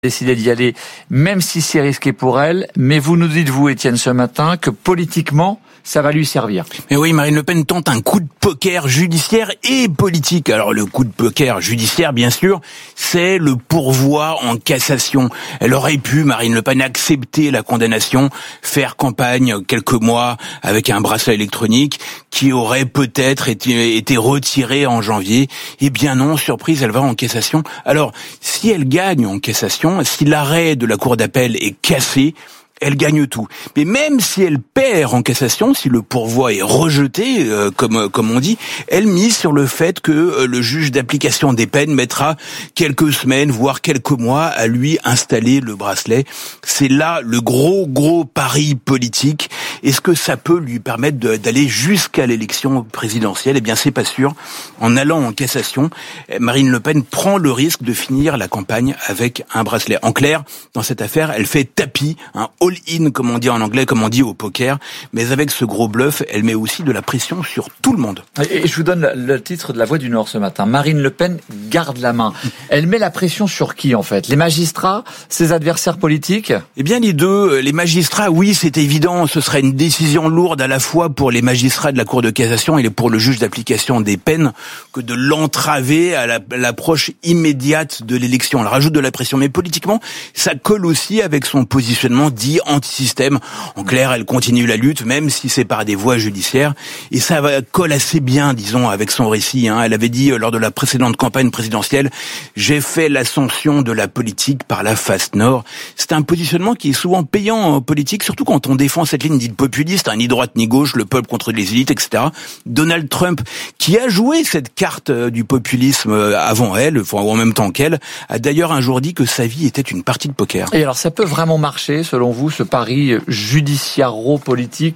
décidé d'y aller, même si c'est risqué pour elle. Mais vous nous dites, vous, Étienne, ce matin, que politiquement, ça va lui servir. Mais oui, Marine Le Pen tente un coup de poker judiciaire et politique. Alors le coup de poker judiciaire, bien sûr, c'est le pourvoi en cassation. Elle aurait pu, Marine Le Pen, accepter la condamnation, faire campagne quelques mois avec un bracelet électronique qui aurait peut-être été retiré en janvier. Eh bien non, surprise, elle va en cassation. Alors, si elle gagne en cassation, si l'arrêt de la cour d'appel est cassé, elle gagne tout. Mais même si elle perd en cassation, si le pourvoi est rejeté, comme on dit, elle mise sur le fait que le juge d'application des peines mettra quelques semaines, voire quelques mois à lui installer le bracelet. C'est là le gros pari politique. Est-ce que ça peut lui permettre d'aller jusqu'à l'élection présidentielle ? Eh bien, c'est pas sûr. En allant en cassation, Marine Le Pen prend le risque de finir la campagne avec un bracelet. En clair, dans cette affaire, elle fait tapis, un all-in, comme on dit en anglais, comme on dit au poker. Mais avec ce gros bluff, elle met aussi de la pression sur tout le monde. Et je vous donne le titre de La Voix du Nord ce matin. Marine Le Pen garde la main. Elle met la pression sur qui, en fait ? Les magistrats ? Ses adversaires politiques ? Eh bien, les deux. Les magistrats, oui, c'est évident. Ce serait une décision lourde à la fois pour les magistrats de la Cour de cassation et pour le juge d'application des peines que de l'entraver à l'approche immédiate de l'élection. Elle rajoute de la pression. Mais politiquement, ça colle aussi avec son positionnement dit anti-système. En clair, elle continue la lutte, même si c'est par des voies judiciaires. Et ça colle assez bien, disons, avec son récit. Elle avait dit lors de la précédente campagne présidentielle, « J'ai fait l'ascension de la politique par la face nord ». C'est un positionnement qui est souvent payant en politique, surtout quand on défend cette ligne dite populiste, ni droite ni gauche, le peuple contre les élites, etc. Donald Trump, qui a joué cette carte du populisme avant elle, ou en même temps qu'elle, a d'ailleurs un jour dit que sa vie était une partie de poker. Et alors, ça peut vraiment marcher, selon vous, ce pari judiciaro-politique ?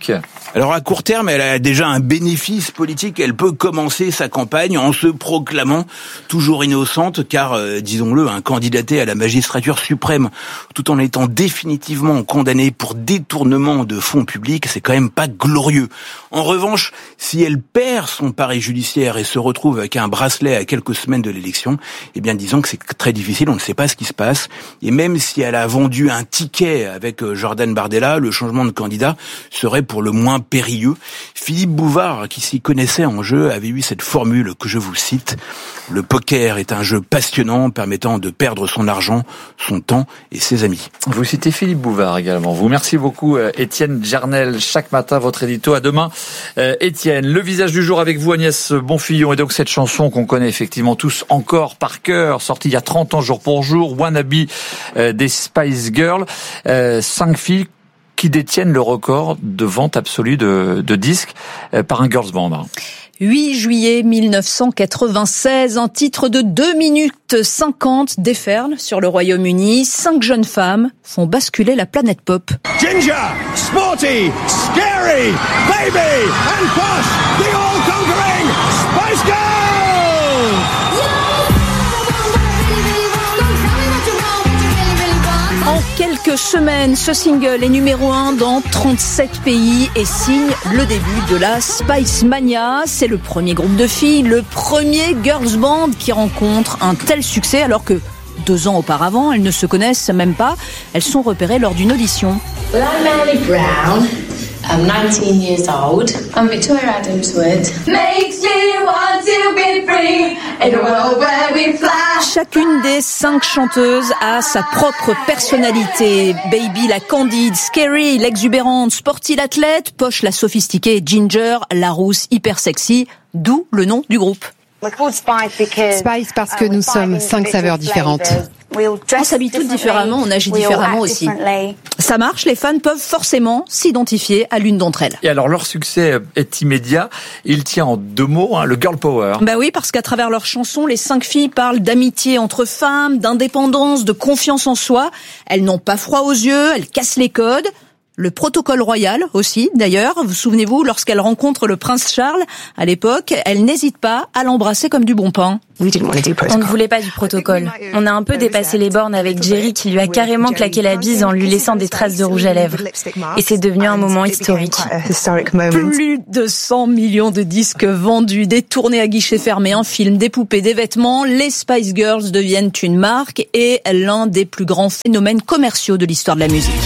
Alors, à court terme, elle a déjà un bénéfice politique. Elle peut commencer sa campagne en se proclamant toujours innocente, car, disons-le, candidater à la magistrature suprême, tout en étant définitivement condamné pour détournement de fonds publics, c'est quand même pas glorieux. En revanche, si elle perd son pari judiciaire et se retrouve avec un bracelet à quelques semaines de l'élection, eh bien, disons que c'est très difficile, on ne sait pas ce qui se passe. Et même si elle a vendu un ticket avec Jordan Bardella, le changement de candidat serait pour le moins périlleux. Philippe Bouvard, qui s'y connaissait en jeu, avait eu cette formule que je vous cite. Le poker est un jeu passionnant permettant de perdre son argent, son temps et ses amis. Vous citez Philippe Bouvard également. Vous merci beaucoup, Étienne Jarnel. Chaque matin, votre édito. À demain, Étienne. Le visage du jour avec vous, Agnès Bonfillon. Et donc, cette chanson qu'on connaît effectivement tous encore par cœur, sortie il y a 30 ans jour pour jour, Wannabe des Spice Girls. 5 filles qui détiennent le record de vente absolue de disques par un girls band. 8 juillet 1996, un titre de 2 minutes 50 déferle sur le Royaume-Uni. 5 jeunes femmes font basculer la planète pop. Ginger, Sporty, Scary, Baby and Posh, the all-conquering Spice Girls! En quelques semaines, ce single est numéro 1 dans 37 pays et signe le début de la Spice Mania. C'est le premier groupe de filles, le premier girls band qui rencontre un tel succès alors que 2 ans auparavant, elles ne se connaissent même pas. Elles sont repérées lors d'une audition. Well, I'm Melanie Brown. I'm 19 years old. I'm Victoria Adamswood. Makes me want to be free in a world where we fly. Chacune des 5 chanteuses a sa propre personnalité. Baby la candide, Scary l'exubérante, Sporty l'athlète, Posh la sophistiquée, Ginger la rousse hyper sexy, d'où le nom du groupe. Spice parce que nous sommes 5 saveurs différentes. On s'habille toutes différemment, on agit différemment aussi. Ça marche, les fans peuvent forcément s'identifier à l'une d'entre elles. Et alors leur succès est immédiat, il tient en 2 mots, le girl power. Bah oui, parce qu'à travers leurs chansons, les 5 filles parlent d'amitié entre femmes, d'indépendance, de confiance en soi. Elles n'ont pas froid aux yeux, elles cassent les codes. Le protocole royal aussi, d'ailleurs. Vous souvenez-vous, lorsqu'elle rencontre le prince Charles, à l'époque, elle n'hésite pas à l'embrasser comme du bon pain. On ne voulait pas du protocole. On a un peu dépassé les bornes avec Jerry qui lui a carrément claqué la bise en lui laissant des traces de rouge à lèvres. Et c'est devenu un moment historique. Plus de 100 millions de disques vendus, des tournées à guichet fermé, un film, des poupées, des vêtements. Les Spice Girls deviennent une marque et l'un des plus grands phénomènes commerciaux de l'histoire de la musique.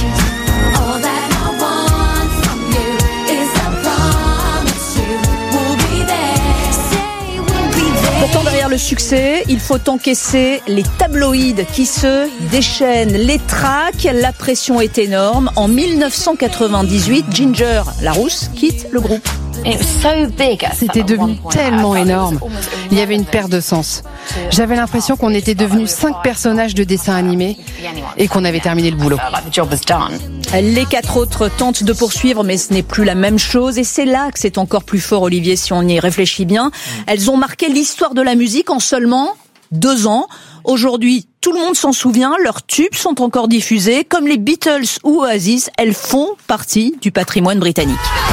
Pourtant, derrière le succès, il faut encaisser les tabloïds qui se déchaînent, les tracts. La pression est énorme. En 1998, Ginger, la rousse, quitte le groupe. C'était devenu tellement énorme. Il y avait une perte de sens. J'avais l'impression qu'on était devenus 5 personnages de dessins animés et qu'on avait terminé le boulot. Les 4 autres tentent de poursuivre, mais ce n'est plus la même chose. Et c'est là que c'est encore plus fort, Olivier, si on y réfléchit bien. Elles ont marqué l'histoire de la musique en seulement 2 ans. Aujourd'hui, tout le monde s'en souvient, leurs tubes sont encore diffusés. Comme les Beatles ou Oasis, elles font partie du patrimoine britannique.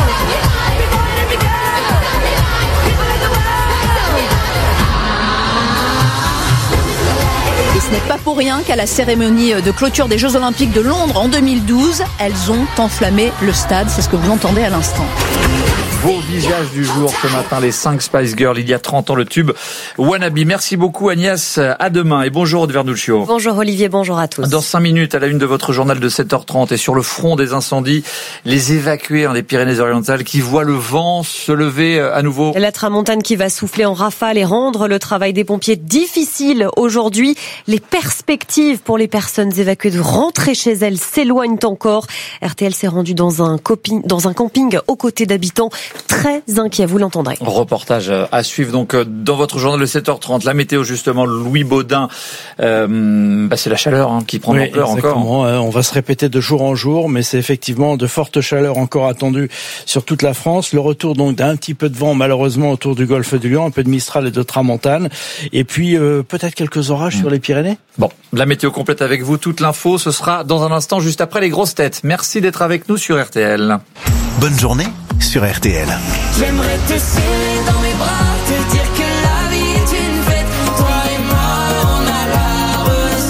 Et ce n'est pas pour rien qu'à la cérémonie de clôture des Jeux Olympiques de Londres en 2012, elles ont enflammé le stade. C'est ce que vous entendez à l'instant. Vos visages du jour ce matin, les 5 Spice Girls, il y a 30 ans, le tube Wannabe. Merci beaucoup Agnès, à demain et bonjour Aude Vernuccio. Bonjour Olivier, bonjour à tous. Dans 5 minutes, à la une de votre journal de 7h30 et sur le front des incendies, les évacués des Pyrénées-Orientales qui voient le vent se lever à nouveau. La tramontane qui va souffler en rafale et rendre le travail des pompiers difficile aujourd'hui. Les perspectives pour les personnes évacuées de rentrer chez elles s'éloignent encore. RTL s'est rendu dans un camping aux côtés d'habitants très inquiets, vous l'entendrez. Reportage à suivre donc dans votre journal de 7h30. La météo justement, Louis Baudin, c'est la chaleur qui prend l'ampleur encore. On va se répéter de jour en jour, mais c'est effectivement de fortes chaleurs encore attendues sur toute la France. Le retour donc d'un petit peu de vent malheureusement autour du golfe du Lion, un peu de Mistral et de tramontane, et puis peut-être quelques orages sur les Pyrénées. Bon, la météo complète avec vous, toute l'info, ce sera dans un instant juste après les grosses têtes. Merci d'être avec nous sur RTL. Bonne journée sur RTL. J'aimerais te serrer dans mes bras, te dire que la vie est une fête. Toi et moi, on a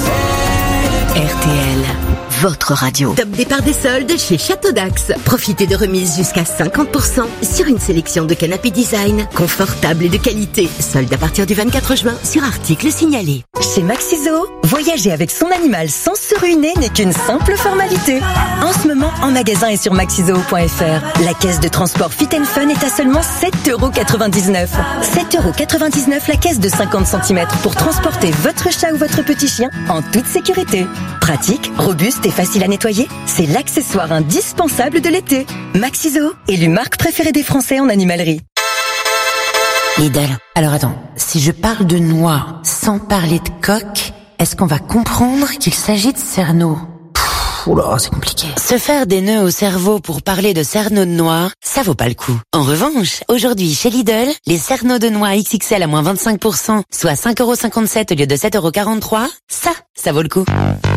la recette. RTL, votre radio. Top départ des soldes chez Château d'Axe. Profitez de remises jusqu'à 50% sur une sélection de canapés design, confortables et de qualité. Soldes à partir du 24 juin sur articles signalés. Chez Maxiso, voyager avec son animal sans se ruiner n'est qu'une simple formalité. En ce moment, en magasin et sur maxiso.fr, la caisse de transport Fit & Fun est à seulement 7,99 €. 7,99 € la caisse de 50 cm pour transporter votre chat ou votre petit chien en toute sécurité. Pratique, robuste et facile à nettoyer, c'est l'accessoire indispensable de l'été. Maxiso, élue marque préférée des Français en animalerie. Lidl. Alors attends, si je parle de noix sans parler de coque, est-ce qu'on va comprendre qu'il s'agit de cerneau? Oula, c'est compliqué. Se faire des nœuds au cerveau pour parler de cerneau de noix, ça vaut pas le coup. En revanche, aujourd'hui chez Lidl, les cerneaux de noix XXL à moins 25%, soit 5,57 € au lieu de 7,43 €, ça vaut le coup.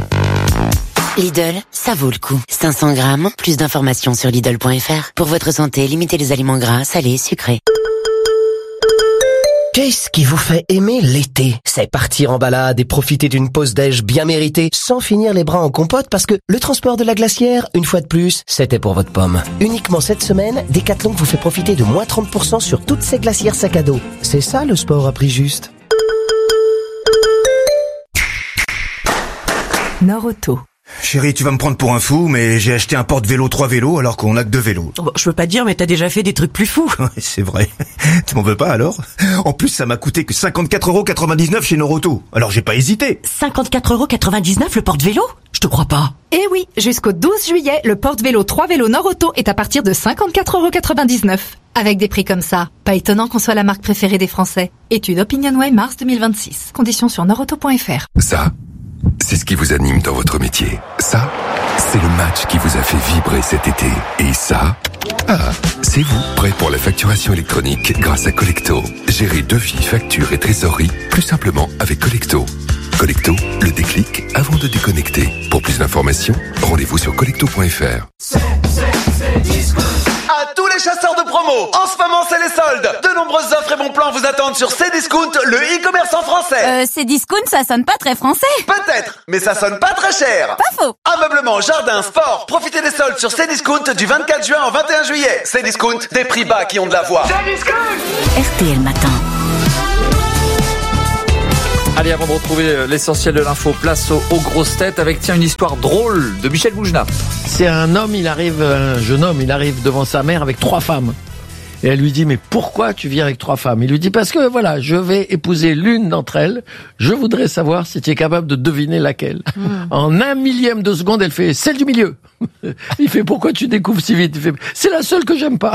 Lidl, ça vaut le coup. 500 grammes, plus d'informations sur Lidl.fr. Pour votre santé, limitez les aliments gras, salés, sucrés. Qu'est-ce qui vous fait aimer l'été? C'est partir en balade et profiter d'une pause déj bien méritée sans finir les bras en compote parce que le transport de la glacière, une fois de plus, c'était pour votre pomme. Uniquement cette semaine, Decathlon vous fait profiter de moins 30% sur toutes ces glacières sac à dos. C'est ça le sport à prix juste. Nord-Auto. Chérie, tu vas me prendre pour un fou, mais j'ai acheté un porte-vélo 3 vélos alors qu'on a que 2 vélos. Bon, je veux pas dire, mais t'as déjà fait des trucs plus fous. Ouais, c'est vrai. Tu m'en veux pas alors? En plus, ça m'a coûté que 54,99 € chez Nord-Auto. Alors j'ai pas hésité. 54,99 € le porte-vélo? Je te crois pas. Eh oui, jusqu'au 12 juillet, le porte-vélo 3 vélos Nord-Auto est à partir de 54,99 €. Avec des prix comme ça, pas étonnant qu'on soit la marque préférée des Français. Étude OpinionWay mars 2026. Conditions sur nordauto.fr. Ça, c'est ce qui vous anime dans votre métier. Ça, c'est le match qui vous a fait vibrer cet été. Et ça, c'est vous, prêt pour la facturation électronique grâce à Collecto. Gérez devis, factures et trésorerie plus simplement avec Collecto. Collecto, le déclic avant de déconnecter. Pour plus d'informations, rendez-vous sur collecto.fr. à tous les chasseurs de promo. En ce moment, c'est les soldes. De nombreuses offres et bons plans vous attendent sur Cdiscount, le e-commerce en français. Cdiscount, ça sonne pas très français. Peut-être, mais ça sonne pas très cher. Pas faux. Ameublement, jardin, sport. Profitez des soldes sur Cdiscount du 24 juin au 21 juillet. Cdiscount, des prix bas qui ont de la voix. RTL Matin. Allez, avant de retrouver l'essentiel de l'info, place aux grosses têtes avec une histoire drôle de Michel Boujna. C'est un jeune homme, il arrive devant sa mère avec 3 femmes. Et elle lui dit, mais pourquoi tu viens avec 3 femmes? Il lui dit, parce que voilà, je vais épouser l'une d'entre elles. Je voudrais savoir si tu es capable de deviner laquelle. En 1 millième de seconde, elle fait, celle du milieu. Il fait, pourquoi tu découvres si vite? Il fait, c'est la seule que j'aime pas.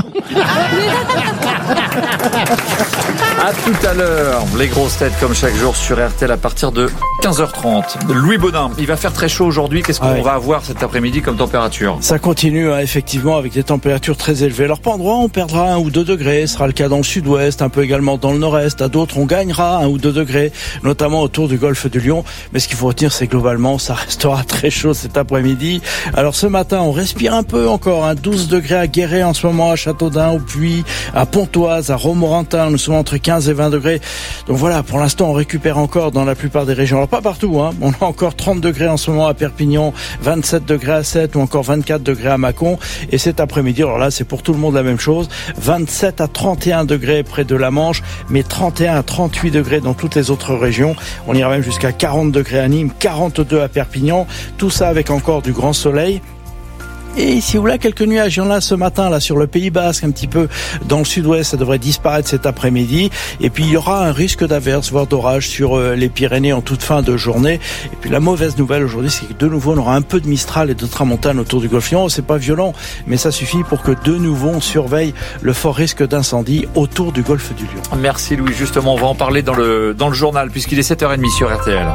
À tout à l'heure, les grosses têtes comme chaque jour sur RTL à partir de 15h30. Louis Baudin, il va faire très chaud aujourd'hui. Qu'est-ce qu'on va avoir cet après-midi comme température? Ça continue effectivement avec des températures très élevées. Alors par endroits, on perdra 1 ou 2 degrés. Ce sera le cas dans le sud-ouest, un peu également dans le nord-est. À d'autres, on gagnera 1 ou 2 degrés, notamment autour du golfe du Lion. Mais ce qu'il faut retenir, c'est que globalement, ça restera très chaud cet après-midi. Alors ce matin, on respire un peu encore. 12 degrés à Guéret en ce moment, à Châteaudun, au Puy, à Pontoise, à Romorantin. Nous sommes entre 15 et 20 degrés. Donc voilà, pour l'instant, on récupère encore dans la plupart des régions. Alors pas partout, On a encore 30 degrés en ce moment à Perpignan, 27 degrés à Sète ou encore 24 degrés à Mâcon. Et cet après-midi, alors là, c'est pour tout le monde la même chose. 27 à 31 degrés près de la Manche, mais 31 à 38 degrés dans toutes les autres régions. On ira même jusqu'à 40 degrés à Nîmes, 42 à Perpignan. Tout ça avec encore du grand soleil. Et si vous voulez, quelques nuages, il y en a ce matin là sur le Pays Basque, un petit peu dans le sud-ouest, ça devrait disparaître cet après-midi. Et puis il y aura un risque d'averse, voire d'orage sur les Pyrénées en toute fin de journée. Et puis la mauvaise nouvelle aujourd'hui, c'est que de nouveau on aura un peu de Mistral et de tramontane autour du golfe Lyon. C'est pas violent, mais ça suffit pour que de nouveau on surveille le fort risque d'incendie autour du golfe du Lion. Merci Louis, justement on va en parler dans le journal puisqu'il est 7h30 sur RTL.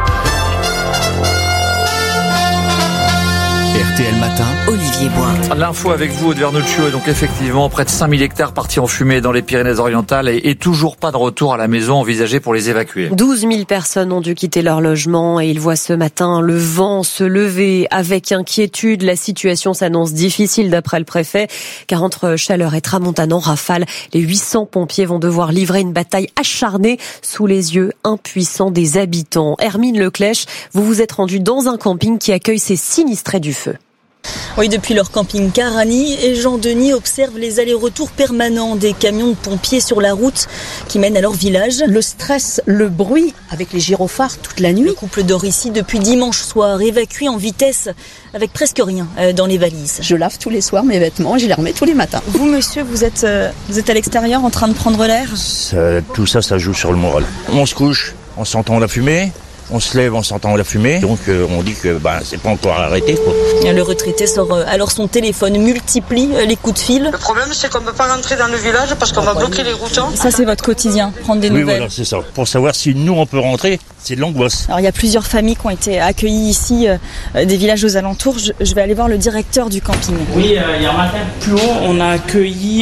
RTL Matin, Olivier Bois. L'info avec vous, Aude Vernuccio, et donc effectivement près de 5000 hectares partis en fumée dans les Pyrénées-Orientales et toujours pas de retour à la maison envisagé pour les évacuer. 12 000 personnes ont dû quitter leur logement et ils voient ce matin le vent se lever avec inquiétude. La situation s'annonce difficile d'après le préfet, car entre chaleur et tramontane en rafale, les 800 pompiers vont devoir livrer une bataille acharnée sous les yeux impuissants des habitants. Hermine Leclèche, vous vous êtes rendue dans un camping qui accueille ces sinistrés du feu. Oui, depuis leur camping-car, Annie et Jean-Denis observent les allers-retours permanents des camions de pompiers sur la route qui mène à leur village. Le stress, le bruit avec les gyrophares toute la nuit. Le couple dort ici depuis dimanche soir, évacué en vitesse avec presque rien dans les valises. Je lave tous les soirs mes vêtements et je les remets tous les matins. Vous, monsieur, vous êtes à l'extérieur en train de prendre l'air? Tout ça, ça joue sur le moral. On se couche en sentant la fumée. On se lève en sentant la fumée, donc on dit que c'est pas encore arrêté, quoi. Le retraité sort alors son téléphone, multiplie les coups de fil. Le problème, c'est qu'on ne peut pas rentrer dans le village parce qu'on va bloquer les routes. Ça, c'est votre quotidien, prendre des nouvelles. Oui, voilà, c'est ça. Pour savoir si nous, on peut rentrer, c'est de l'angoisse. Alors, il y a plusieurs familles qui ont été accueillies ici, des villages aux alentours. Je vais aller voir le directeur du camping. Oui, il y a un matin plus haut, on a accueilli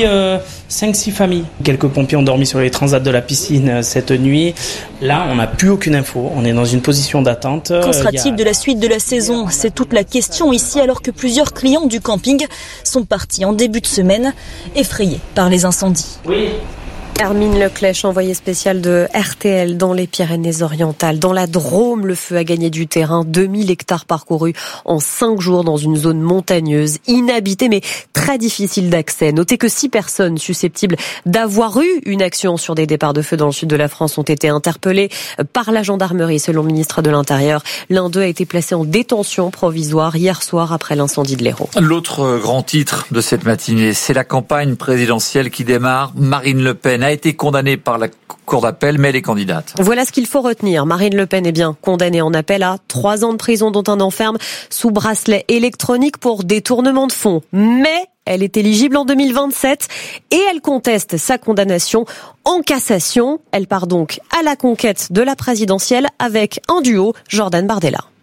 5-6 familles. Quelques pompiers ont dormi sur les transats de la piscine cette nuit. Là, on n'a plus aucune info. On est dans une position d'attente. Qu'en sera-t-il de la suite de la saison? C'est toute la question ici, alors que plusieurs clients du camping sont partis en début de semaine, effrayés par les incendies. Oui. Hermine Leclèche, envoyée spéciale de RTL dans les Pyrénées-Orientales. Dans la Drôme, le feu a gagné du terrain. 2000 hectares parcourus en 5 jours dans une zone montagneuse, inhabitée mais très difficile d'accès. Notez que 6 personnes susceptibles d'avoir eu une action sur des départs de feu dans le sud de la France ont été interpellées par la gendarmerie, selon le ministre de l'Intérieur. L'un d'eux a été placé en détention provisoire hier soir après l'incendie de l'Hérault. L'autre grand titre de cette matinée, c'est la campagne présidentielle qui démarre. Marine Le Pen a été condamnée par la cour d'appel, mais elle est candidate. Voilà ce qu'il faut retenir. Marine Le Pen est bien condamnée en appel à 3 ans de prison, dont un an ferme sous bracelet électronique pour détournement de fonds. Mais elle est éligible en 2027 et elle conteste sa condamnation en cassation. Elle part donc à la conquête de la présidentielle avec un duo, Jordan Bardella.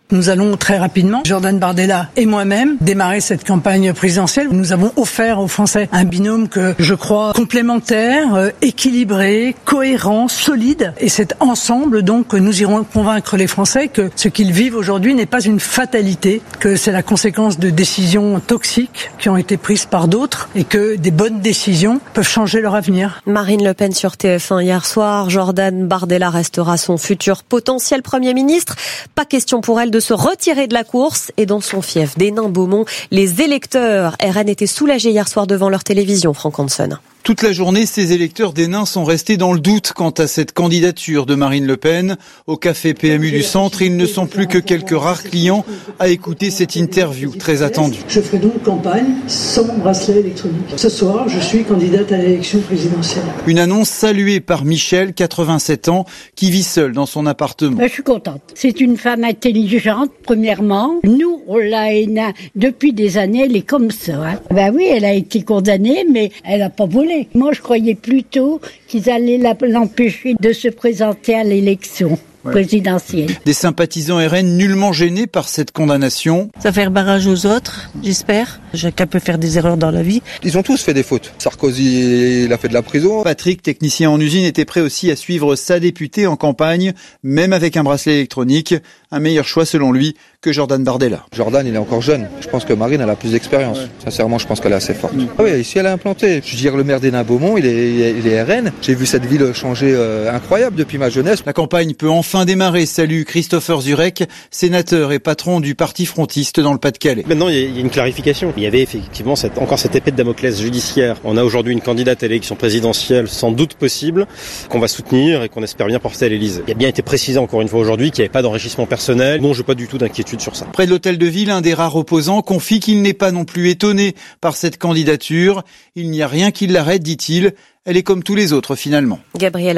Nous allons très rapidement, Jordan Bardella et moi-même, démarrer cette campagne présidentielle. Nous avons offert aux Français un binôme que je crois complémentaire, équilibré, cohérent, solide. Et c'est ensemble donc que nous irons convaincre les Français que ce qu'ils vivent aujourd'hui n'est pas une fatalité, que c'est la conséquence de décisions toxiques qui ont été prises par d'autres et que des bonnes décisions peuvent changer leur avenir. Marine Le Pen sur TF1 hier soir. Jordan Bardella restera son futur potentiel Premier ministre. Pas question pour elle de se retirer de la course. Et dans son fief d'Hénin-Beaumont, les électeurs RN étaient soulagés hier soir devant leur télévision, Franck Hanson. Toute la journée, ces électeurs d'Hénin sont restés dans le doute quant à cette candidature de Marine Le Pen. Au café PMU du centre, ils ne sont plus que quelques rares clients à écouter cette interview très attendue. Je ferai donc campagne sans bracelet électronique. Ce soir, je suis candidate à l'élection présidentielle. Une annonce saluée par Michel, 87 ans, qui vit seule dans son appartement. Je suis contente. C'est une femme intelligente, premièrement. Nous, on l'a Hénin depuis des années, elle est comme ça. Oui, elle a été condamnée, mais elle n'a pas volé. Moi, je croyais plutôt qu'ils allaient l'empêcher de se présenter à l'élection présidentielle. Des sympathisants RN nullement gênés par cette condamnation. Ça va faire barrage aux autres, j'espère. Chacun peut faire des erreurs dans la vie. Ils ont tous fait des fautes. Sarkozy, il a fait de la prison. Patrick, technicien en usine, était prêt aussi à suivre sa députée en campagne, même avec un bracelet électronique. Un meilleur choix selon lui que Jordan Bardella. Jordan, il est encore jeune. Je pense que Marine, elle a plus d'expérience. Sincèrement, je pense qu'elle est assez forte. Ah oui, ici, elle est implantée. Je veux dire, le maire d'Hénin-Beaumont, il est RN. J'ai vu cette ville changer incroyable depuis ma jeunesse. La campagne peut enfin démarrer. Salut Christopher Zurek, sénateur et patron du parti frontiste dans le Pas-de-Calais. Maintenant, il y a une clarification. Il y avait effectivement encore cette épée de Damoclès judiciaire. On a aujourd'hui une candidate à l'élection présidentielle sans doute possible, qu'on va soutenir et qu'on espère bien porter à l'Élysée. Il a bien été précisé encore une fois aujourd'hui qu'il n'y avait pas d'enrichissement personnel. Non, je n'ai pas du tout d'inquiétude sur ça. Près de l'hôtel de ville, un des rares opposants confie qu'il n'est pas non plus étonné par cette candidature. Il n'y a rien qui l'arrête, dit-il. Elle est comme tous les autres, finalement. Gabriel,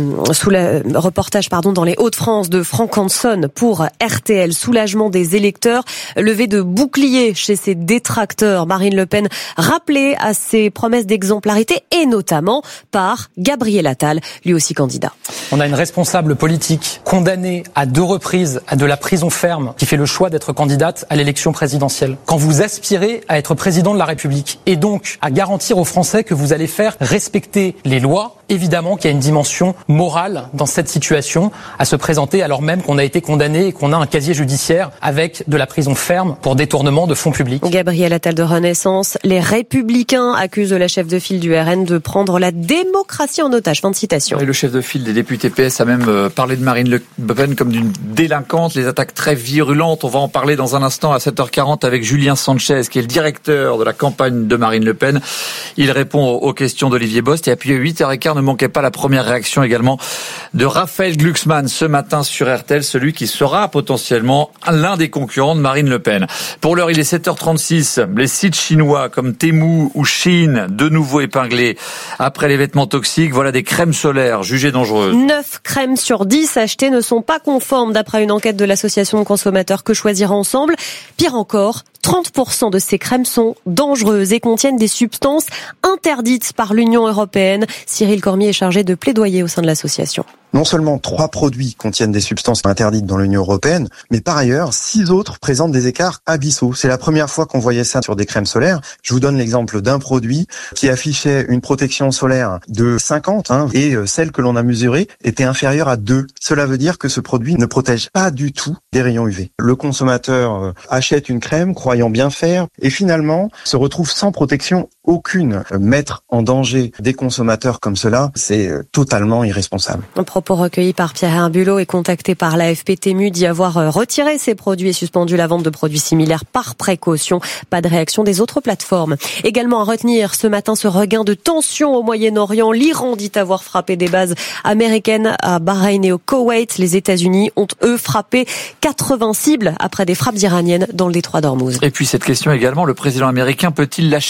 reportage dans les Hauts-de-France de Franck Hanson pour RTL. Soulagement des électeurs, levée de boucliers chez ses détracteurs. Marine Le Pen rappelée à ses promesses d'exemplarité et notamment par Gabriel Attal, lui aussi candidat. On a une responsable politique condamnée à 2 reprises à de la prison ferme qui fait le choix d'être candidate à l'élection présidentielle. Quand vous aspirez à être président de la République et donc à garantir aux Français que vous allez faire respecter les lois, évidemment qu'il y a une dimension morale dans cette situation à se présenter alors même qu'on a été condamné et qu'on a un casier judiciaire avec de la prison ferme pour détournement de fonds publics. Gabriel Attal de Renaissance, les Républicains accusent la chef de file du RN de prendre la démocratie en otage. Fin de citation. Et le chef de file des députés PS a même parlé de Marine Le Pen comme d'une délinquante, les attaques très virulentes. On va en parler dans un instant à 7h40 avec Julien Sanchez, qui est le directeur de la campagne de Marine Le Pen. Il répond aux questions d'Olivier Bost. Et puis à 8h15, ne manquez pas la première réaction également de Raphaël Glucksmann ce matin sur RTL, celui qui sera potentiellement l'un des concurrents de Marine Le Pen. Pour l'heure, il est 7h36. Les sites chinois comme Temu ou Shein, de nouveau épinglés après les vêtements toxiques. Voilà des crèmes solaires jugées dangereuses. 9 crèmes sur 10 achetées ne sont pas conformes d'après une enquête de l'association de consommateurs Que Choisir Ensemble. Pire encore, 30% de ces crèmes sont dangereuses et contiennent des substances interdites par l'Union européenne. Cyril Cormier est chargé de plaidoyer au sein de l'association. Non seulement 3 produits contiennent des substances interdites dans l'Union européenne, mais par ailleurs, 6 autres présentent des écarts abyssaux. C'est la première fois qu'on voyait ça sur des crèmes solaires. Je vous donne l'exemple d'un produit qui affichait une protection solaire de 50 et celle que l'on a mesurée était inférieure à 2. Cela veut dire que ce produit ne protège pas du tout des rayons UV. Le consommateur achète une crème croyant bien faire et finalement se retrouve sans protection aucune. Mettre en danger des consommateurs comme cela, c'est totalement irresponsable. Un propos recueilli par Pierre Herbulot et contacté par l'AFP Temu d'y avoir retiré ses produits et suspendu la vente de produits similaires par précaution. Pas de réaction des autres plateformes. Également à retenir ce matin ce regain de tension au Moyen-Orient. L'Iran dit avoir frappé des bases américaines à Bahreïn et au Koweït. Les États-Unis ont eux frappé 80 cibles après des frappes iraniennes dans le détroit d'Ormuz. Et puis cette question également, le président américain peut-il lcher l'OTAN ?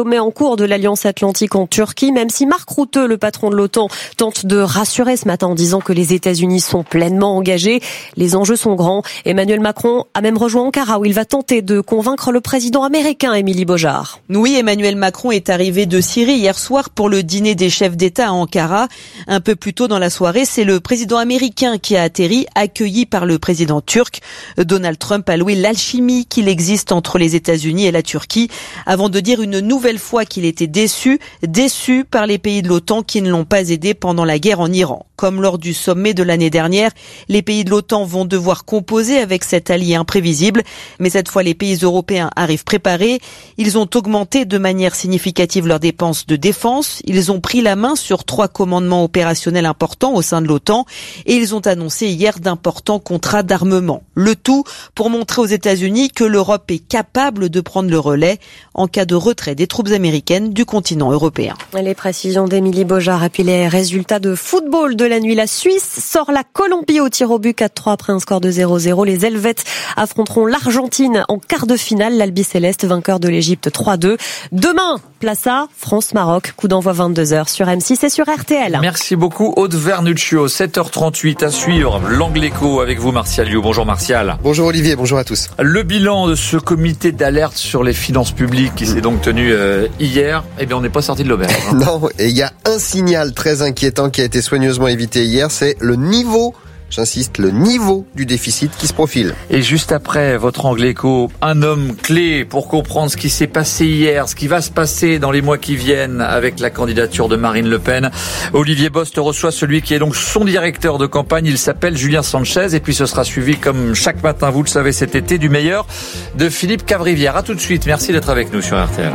sommet en cours de l'Alliance Atlantique en Turquie, même si Mark Rutte, le patron de l'OTAN, tente de rassurer ce matin en disant que les États-Unis sont pleinement engagés. Les enjeux sont grands. Emmanuel Macron a même rejoint Ankara où il va tenter de convaincre le président américain, Émilie Beaujard. Oui, Emmanuel Macron est arrivé de Syrie hier soir pour le dîner des chefs d'État à Ankara. Un peu plus tôt dans la soirée, c'est le président américain qui a atterri, accueilli par le président turc. Donald Trump a loué l'alchimie qu'il existe entre les États-Unis et la Turquie, avant de dire une nouvelle fois qu'il était déçu par les pays de l'OTAN qui ne l'ont pas aidé pendant la guerre en Iran. Comme lors du sommet de l'année dernière, les pays de l'OTAN vont devoir composer avec cet allié imprévisible. Mais cette fois, les pays européens arrivent préparés. Ils ont augmenté de manière significative leurs dépenses de défense. Ils ont pris la main sur 3 commandements opérationnels importants au sein de l'OTAN. Et ils ont annoncé hier d'importants contrats d'armement. Le tout pour montrer aux États-Unis que l'Europe est capable de prendre le relais en cas de retrait des troupes américaines du continent européen. Les précisions d'Émilie Beaujard et puis les résultats de football de la nuit. La Suisse sort la Colombie au tir au but 4-3 après un score de 0-0. Les Helvètes affronteront l'Argentine en quart de finale. L'Albi Céleste, vainqueur de l'Égypte 3-2. Demain, place à France-Maroc. Coup d'envoi 22h sur M6 et sur RTL. Merci beaucoup Aude Vernuccio. 7h38 à suivre. L'Angle Écho avec vous Martial Liu. Bonjour Martial. Bonjour Olivier, bonjour à tous. Le bilan de ce comité d'alerte sur les finances publiques qui s'est donc tenu hier, eh bien on n'est pas sorti de l'auberge. Non, et il y a un signal très inquiétant qui a été soigneusement évité hier, c'est le niveau, j'insiste, le niveau du déficit qui se profile. Et juste après votre Angle Écho, un homme clé pour comprendre ce qui s'est passé hier, ce qui va se passer dans les mois qui viennent avec la candidature de Marine Le Pen. Olivier Bost reçoit celui qui est donc son directeur de campagne. Il s'appelle Julien Sanchez et puis ce sera suivi comme chaque matin, vous le savez cet été, du meilleur de Philippe Cavrivière. À tout de suite, merci d'être avec nous sur RTL.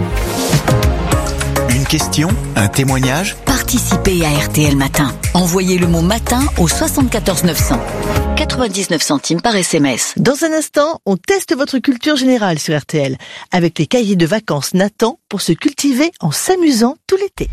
Une question, un témoignage ? Participez à RTL Matin. Envoyez le mot matin au 74 900. 99 centimes par SMS. Dans un instant, on teste votre culture générale sur RTL avec les cahiers de vacances Nathan pour se cultiver en s'amusant tout l'été.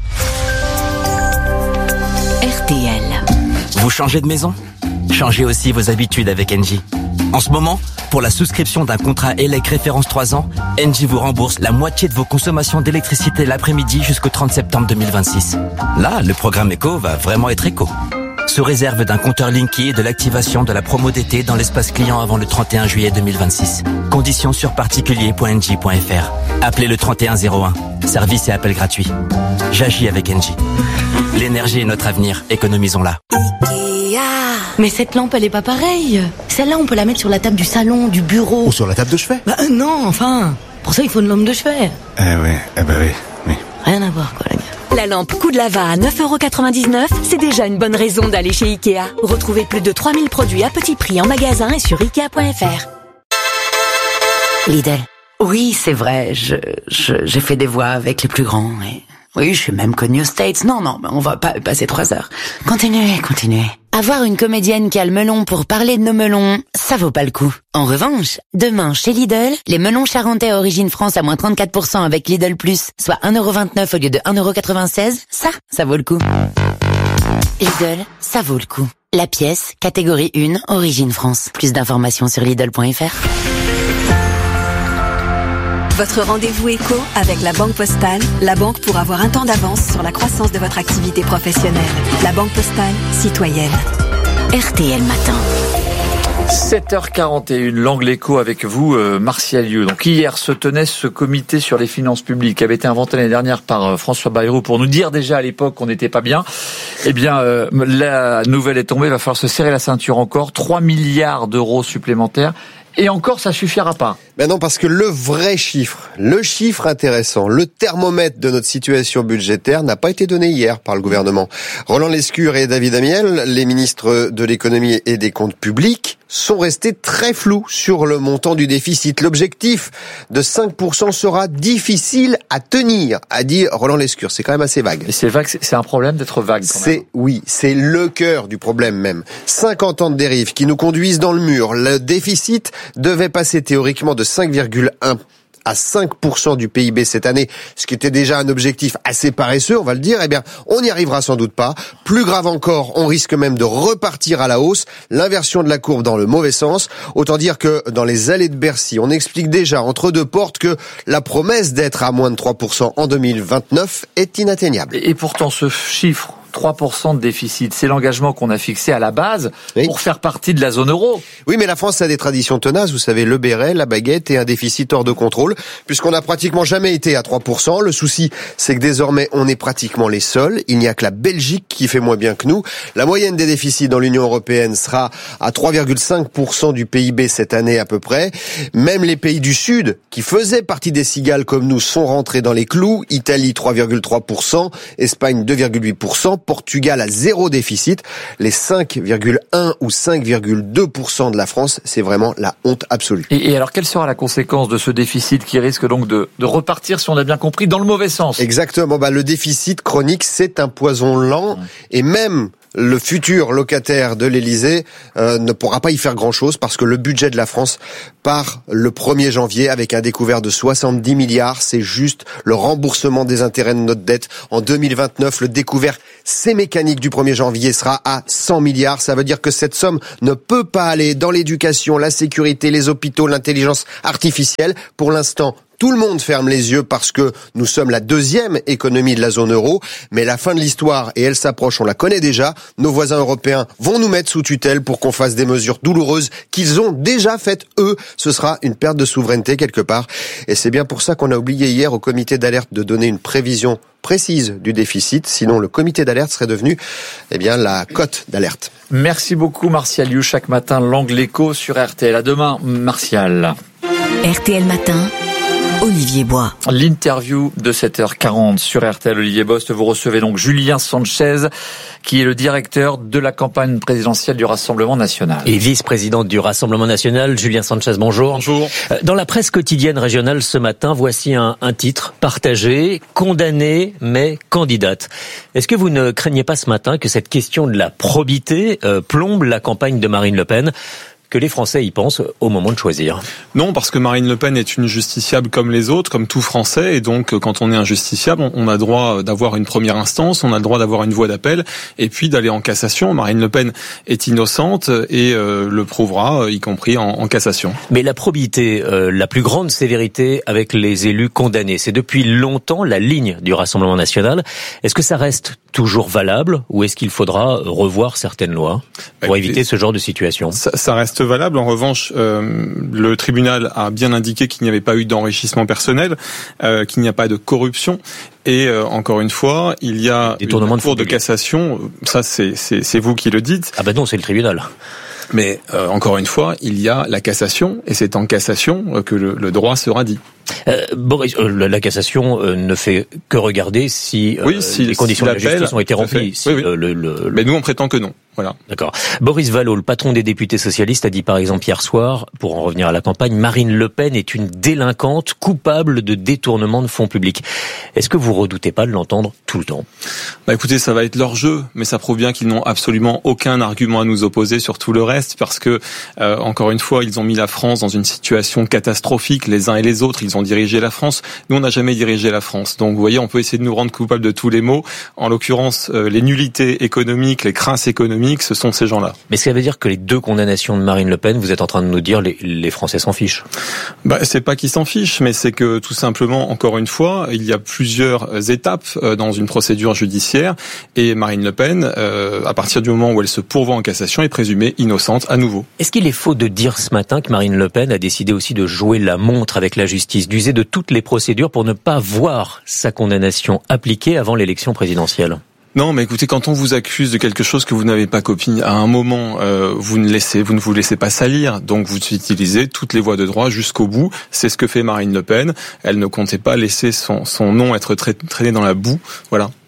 RTL. Vous changez de maison ? Changez aussi vos habitudes avec Engie. En ce moment, pour la souscription d'un contrat ELEC référence 3 ans, Engie vous rembourse la moitié de vos consommations d'électricité l'après-midi jusqu'au 30 septembre 2026. Là, le programme éco va vraiment être éco. Sous réserve d'un compteur Linky et de l'activation de la promo d'été dans l'espace client avant le 31 juillet 2026. Conditions sur particulier.engie.fr. Appelez le 3101. Service et appel gratuit. J'agis avec Engie. L'énergie est notre avenir, économisons-la. Mais cette lampe, elle est pas pareille. Celle-là, on peut la mettre sur la table du salon, du bureau. Ou sur la table de chevet. Bah non, enfin. Pour ça, il faut une lampe de chevet. Oui. Rien à voir, quoi, la gars. La lampe coup de lava à 9,99 €, c'est déjà une bonne raison d'aller chez Ikea. Retrouvez plus de 3000 produits à petit prix en magasin et sur Ikea.fr. Lidl. Oui, c'est vrai, j'ai fait des voix avec les plus grands. Et... oui, je suis même connue aux States. Non, on va pas passer 3 heures. Continuez. Avoir une comédienne qui a le melon pour parler de nos melons, ça vaut pas le coup. En revanche, demain, chez Lidl, les melons charentais à origine France à moins 34% avec Lidl Plus, soit 1,29 € au lieu de 1,96 €, ça vaut le coup. Lidl, ça vaut le coup. La pièce, catégorie 1, origine France. Plus d'informations sur Lidl.fr. Votre rendez-vous éco avec la Banque Postale, la banque pour avoir un temps d'avance sur la croissance de votre activité professionnelle. La Banque Postale, citoyenne. RTL Matin. 7h41, l'Angle Écho avec vous, Martial Liu. Donc hier se tenait ce comité sur les finances publiques qui avait été inventé l'année dernière par François Bayrou pour nous dire déjà à l'époque qu'on n'était pas bien. Eh bien, la nouvelle est tombée, il va falloir se serrer la ceinture encore. 3 milliards d'euros supplémentaires. Et encore, ça suffira pas. Ben non, parce que le vrai chiffre, le chiffre intéressant, le thermomètre de notre situation budgétaire n'a pas été donné hier par le gouvernement. Roland Lescure et David Amiel, les ministres de l'économie et des comptes publics, sont restés très flous sur le montant du déficit. L'objectif de 5% sera difficile à tenir, a dit Roland Lescure. C'est quand même assez vague. Et c'est vague, c'est un problème d'être vague quand même. Oui, c'est le cœur du problème même. 50 ans de dérive qui nous conduisent dans le mur. Le déficit devait passer théoriquement de 5,1 à 5% du PIB cette année, ce qui était déjà un objectif assez paresseux, on va le dire, eh bien, on n'y arrivera sans doute pas. Plus grave encore, on risque même de repartir à la hausse, l'inversion de la courbe dans le mauvais sens. Autant dire que dans les allées de Bercy, on explique déjà entre deux portes que la promesse d'être à moins de 3% en 2029 est inatteignable. Et pourtant, ce chiffre, 3% de déficit, c'est l'engagement qu'on a fixé à la base pour faire partie de la zone euro. Oui, mais la France a des traditions tenaces, vous savez, le béret, la baguette et un déficit hors de contrôle, puisqu'on n'a pratiquement jamais été à 3%. Le souci, c'est que désormais, on est pratiquement les seuls. Il n'y a que la Belgique qui fait moins bien que nous. La moyenne des déficits dans l'Union européenne sera à 3,5% du PIB cette année à peu près. Même les pays du Sud, qui faisaient partie des cigales comme nous, sont rentrés dans les clous. Italie, 3,3%, Espagne, 2,8%. Portugal à zéro déficit. Les 5,1 ou 5,2% de la France, c'est vraiment la honte absolue. Et alors, quelle sera la conséquence de ce déficit qui risque donc de repartir, si on a bien compris, dans le mauvais sens? Exactement. Le déficit chronique, c'est un poison lent et même le futur locataire de l'Élysée ne pourra pas y faire grand-chose parce que le budget de la France part le 1er janvier avec un découvert de 70 milliards. C'est juste le remboursement des intérêts de notre dette. En 2029, le découvert, c'est mécanique du 1er janvier, sera à 100 milliards. Ça veut dire que cette somme ne peut pas aller dans l'éducation, la sécurité, les hôpitaux, l'intelligence artificielle. Pour l'instant, tout le monde ferme les yeux parce que nous sommes la deuxième économie de la zone euro, mais la fin de l'histoire, et elle s'approche, on la connaît déjà, nos voisins européens vont nous mettre sous tutelle pour qu'on fasse des mesures douloureuses qu'ils ont déjà faites eux. Ce sera une perte de souveraineté quelque part. Et c'est bien pour ça qu'on a oublié hier au comité d'alerte de donner une prévision précise du déficit, sinon le comité d'alerte serait devenu la cote d'alerte. Merci beaucoup Martial You, chaque matin l'angle écho sur RTL. À demain Martial. RTL Matin, Olivier Bois. L'interview de 7h40 sur RTL. Olivier Bost, vous recevez donc Julien Sanchez, qui est le directeur de la campagne présidentielle du Rassemblement National. Et vice-présidente du Rassemblement National. Julien Sanchez, bonjour. Bonjour. Dans la presse quotidienne régionale ce matin, voici un titre partagé, condamnée mais candidate. Est-ce que vous ne craignez pas ce matin que cette question de la probité plombe la campagne de Marine Le Pen ? Que les Français y pensent au moment de choisir? Non, parce que Marine Le Pen est une justiciable comme les autres, comme tout Français, et donc quand on est un justiciable, on a le droit d'avoir une première instance, on a le droit d'avoir une voie d'appel, et puis d'aller en cassation. Marine Le Pen est innocente et le prouvera, y compris en cassation. Mais la probité, la plus grande sévérité avec les élus condamnés, c'est depuis longtemps la ligne du Rassemblement National. Est-ce que ça reste toujours valable, ou est-ce qu'il faudra revoir certaines lois pour éviter ce genre de situation? Ça reste valable. En revanche, le tribunal a bien indiqué qu'il n'y avait pas eu d'enrichissement personnel, qu'il n'y a pas de corruption. Et encore une fois, il y a une cour de cassation. Ça, c'est vous qui le dites. Ah ben non, c'est le tribunal. Mais encore une fois, il y a la cassation, et c'est en cassation que le droit sera dit. Boris, la cassation ne fait que regarder si les conditions de la justice ont été remplies. Mais nous, on prétend que non. Voilà. D'accord. Boris Vallaud, le patron des députés socialistes, a dit par exemple hier soir, pour en revenir à la campagne, Marine Le Pen est une délinquante coupable de détournement de fonds publics. Est-ce que vous redoutez pas de l'entendre tout le temps? Écoutez, ça va être leur jeu, mais ça prouve bien qu'ils n'ont absolument aucun argument à nous opposer sur tout le reste, parce que, encore une fois, ils ont mis la France dans une situation catastrophique, les uns et les autres. Ils ont dirigé la France. Nous, on n'a jamais dirigé la France. Donc, vous voyez, on peut essayer de nous rendre coupables de tous les maux. En l'occurrence, les nullités économiques, les crasses économiques, ce sont ces gens-là. Mais ça veut dire que les deux condamnations de Marine Le Pen, vous êtes en train de nous dire les Français s'en fichent? C'est pas qu'ils s'en fichent, mais c'est que tout simplement, encore une fois, il y a plusieurs étapes dans une procédure judiciaire, et Marine Le Pen, à partir du moment où elle se pourvoit en cassation, est présumée innocente à nouveau. Est-ce qu'il est faux de dire ce matin que Marine Le Pen a décidé aussi de jouer la montre avec la justice, d'user de toutes les procédures pour ne pas voir sa condamnation appliquée avant l'élection présidentielle? Non, mais écoutez, quand on vous accuse de quelque chose que vous n'avez pas commis, à un moment, vous ne vous laissez pas salir, donc vous utilisez toutes les voies de droit jusqu'au bout. C'est ce que fait Marine Le Pen. Elle ne comptait pas laisser son nom être traîné dans la boue. Voilà.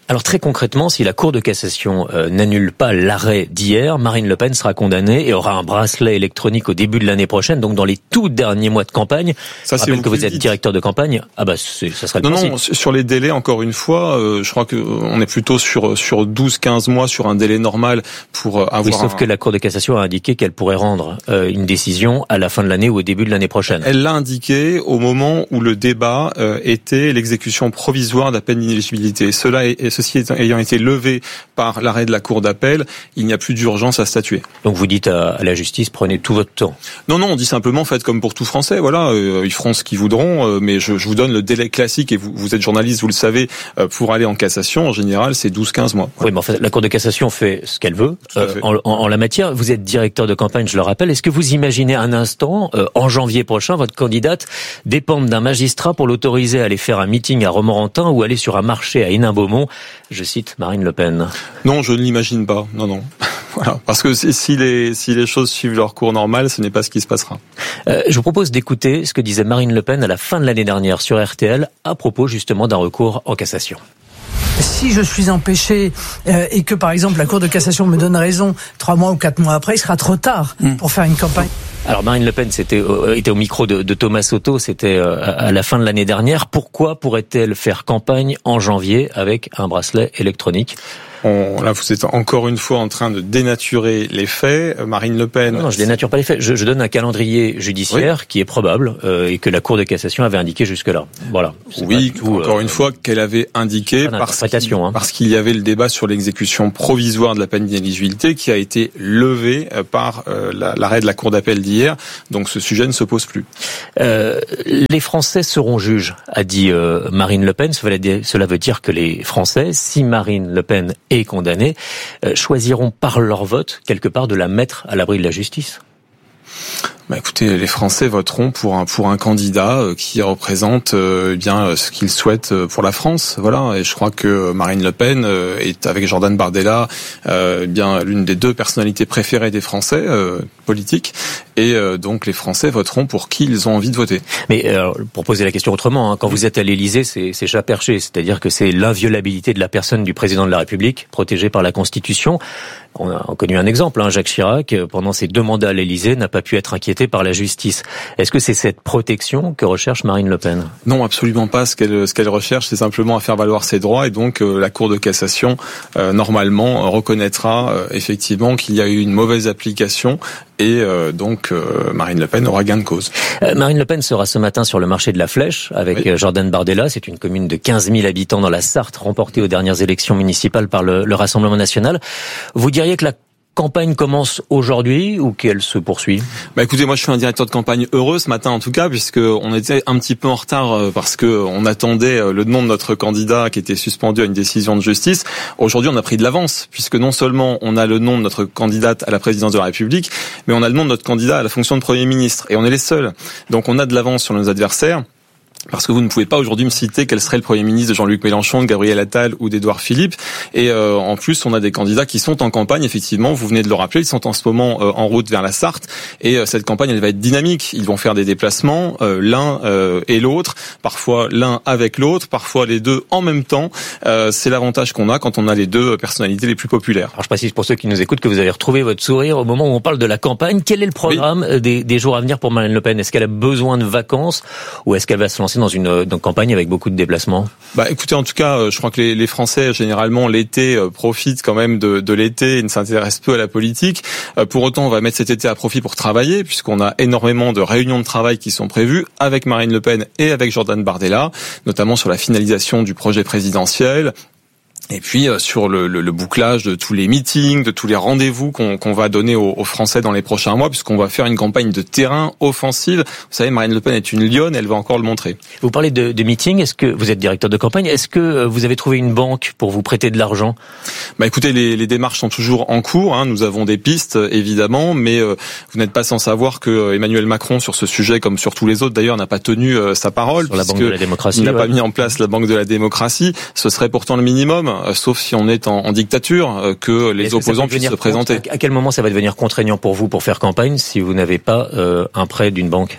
Alors très concrètement, si la Cour de cassation n'annule pas l'arrêt d'hier, Marine Le Pen sera condamnée et aura un bracelet électronique au début de l'année prochaine, donc dans les tout derniers mois de campagne. Ça, je rappelle que vous êtes directeur de campagne. Ah bah ça serait le principe. Non, sur les délais, encore une fois, je crois que on est plutôt sur 12-15 mois sur un délai normal pour avoir. Oui, sauf que la Cour de cassation a indiqué qu'elle pourrait rendre une décision à la fin de l'année ou au début de l'année prochaine. Elle l'a indiqué au moment où le débat était l'exécution provisoire de la peine d'inéligibilité. Ceci ayant été levé par l'arrêt de la Cour d'appel, il n'y a plus d'urgence à statuer. Donc vous dites à la justice, prenez tout votre temps. Non, on dit simplement faites comme pour tout Français. Voilà, ils feront ce qu'ils voudront, mais je vous donne le délai classique et vous êtes journaliste, vous le savez, pour aller en cassation, en général, c'est 12-15 mois. Oui, mais en fait, la Cour de cassation fait ce qu'elle veut en la matière. Vous êtes directeur de campagne, je le rappelle. Est-ce que vous imaginez un instant, en janvier prochain, votre candidate dépendre d'un magistrat pour l'autoriser à aller faire un meeting à Romorantin ou aller sur un marché à Hénin-Beaumont? Je cite Marine Le Pen. Non, je ne l'imagine pas. Non. Voilà, parce que si les choses suivent leur cours normal, ce n'est pas ce qui se passera. Je vous propose d'écouter ce que disait Marine Le Pen à la fin de l'année dernière sur RTL à propos justement d'un recours en cassation. Si je suis empêché et que par exemple la Cour de cassation me donne raison 3 mois ou 4 mois après, il sera trop tard pour faire une campagne. Alors Marine Le Pen était au micro de Thomas Soto, c'était à la fin de l'année dernière. Pourquoi pourrait-elle faire campagne en janvier avec un bracelet électronique ? Là, vous êtes encore une fois en train de dénaturer les faits. Marine Le Pen... Non, je dénature pas les faits. Je donne un calendrier judiciaire qui est probable et que la Cour de cassation avait indiqué jusque-là. Voilà. Oui, encore une fois, qu'elle avait indiqué parce qu'il y avait le débat sur l'exécution provisoire de la peine d'inéligibilité qui a été levé par l'arrêt de la Cour d'appel d'hier. Donc ce sujet ne se pose plus. Les Français seront juges, a dit Marine Le Pen. Cela veut dire que les Français, si Marine Le Pen est condamnés, choisiront par leur vote, quelque part, de la mettre à l'abri de la justice. Écoutez, les Français voteront pour un candidat qui représente bien ce qu'ils souhaitent pour la France. Voilà, et je crois que Marine Le Pen est avec Jordan Bardella bien l'une des 2 personnalités préférées des Français politiques, et donc les Français voteront pour qui ils ont envie de voter. Mais pour poser la question autrement, quand vous êtes à l'Élysée, c'est chat perché, c'est-à-dire que c'est l'inviolabilité de la personne du président de la République, protégée par la Constitution. On a connu un exemple, Jacques Chirac, pendant ses 2 mandats à l'Élysée, n'a pas pu être inquiété par la justice. Est-ce que c'est cette protection que recherche Marine Le Pen ? Non, absolument pas. Ce qu'elle recherche, c'est simplement à faire valoir ses droits, et donc la Cour de cassation, normalement, reconnaîtra effectivement qu'il y a eu une mauvaise application, et donc Marine Le Pen aura gain de cause. Marine Le Pen sera ce matin sur le marché de la Flèche avec Jordan Bardella. C'est une commune de 15 000 habitants dans la Sarthe, remportée aux dernières élections municipales par le Rassemblement national. Vous diriez que la campagne commence aujourd'hui ou qu'elle se poursuit ? Écoutez, moi je suis un directeur de campagne heureux ce matin en tout cas, puisque on était un petit peu en retard parce que on attendait le nom de notre candidat qui était suspendu à une décision de justice. Aujourd'hui, on a pris de l'avance, puisque non seulement on a le nom de notre candidate à la présidence de la République, mais on a le nom de notre candidat à la fonction de Premier ministre, et on est les seuls. Donc on a de l'avance sur nos adversaires. Parce que vous ne pouvez pas aujourd'hui me citer quel serait le Premier ministre de Jean-Luc Mélenchon, de Gabriel Attal ou d'Édouard Philippe. Et en plus, on a des candidats qui sont en campagne, effectivement, vous venez de le rappeler, ils sont en ce moment en route vers la Sarthe. Et cette campagne, elle va être dynamique. Ils vont faire des déplacements, l'un et l'autre, parfois l'un avec l'autre, parfois les 2 en même temps. C'est l'avantage qu'on a quand on a les 2 personnalités les plus populaires. Alors je précise pour ceux qui nous écoutent que vous avez retrouvé votre sourire au moment où on parle de la campagne. Quel est le programme des jours à venir pour Marine Le Pen ? Est-ce qu'elle a besoin de vacances ou est-ce qu'elle va se lancer dans une campagne avec beaucoup de déplacements ? Écoutez, en tout cas, je crois que les Français, généralement, l'été, profitent quand même de l'été et ne s'intéressent peu à la politique. Pour autant, on va mettre cet été à profit pour travailler, puisqu'on a énormément de réunions de travail qui sont prévues avec Marine Le Pen et avec Jordan Bardella, notamment sur la finalisation du projet présidentiel. Et puis sur le bouclage de tous les meetings, de tous les rendez-vous qu'on va donner aux Français dans les prochains mois, puisqu'on va faire une campagne de terrain offensive. Vous savez, Marine Le Pen est une lionne, elle va encore le montrer. Vous parlez de meetings, est-ce que vous êtes directeur de campagne, est-ce que vous avez trouvé une banque pour vous prêter de l'argent ? Écoutez, les démarches sont toujours en cours, nous avons des pistes évidemment, mais vous n'êtes pas sans savoir que Emmanuel Macron, sur ce sujet comme sur tous les autres d'ailleurs, n'a pas tenu sa parole, sur la Banque de la démocratie, il n'a pas mis en place la Banque de la démocratie. Ce serait pourtant le minimum, sauf si on est en dictature, que les opposants puissent se présenter. À quel moment ça va devenir contraignant pour vous pour faire campagne si vous n'avez pas un prêt d'une banque ?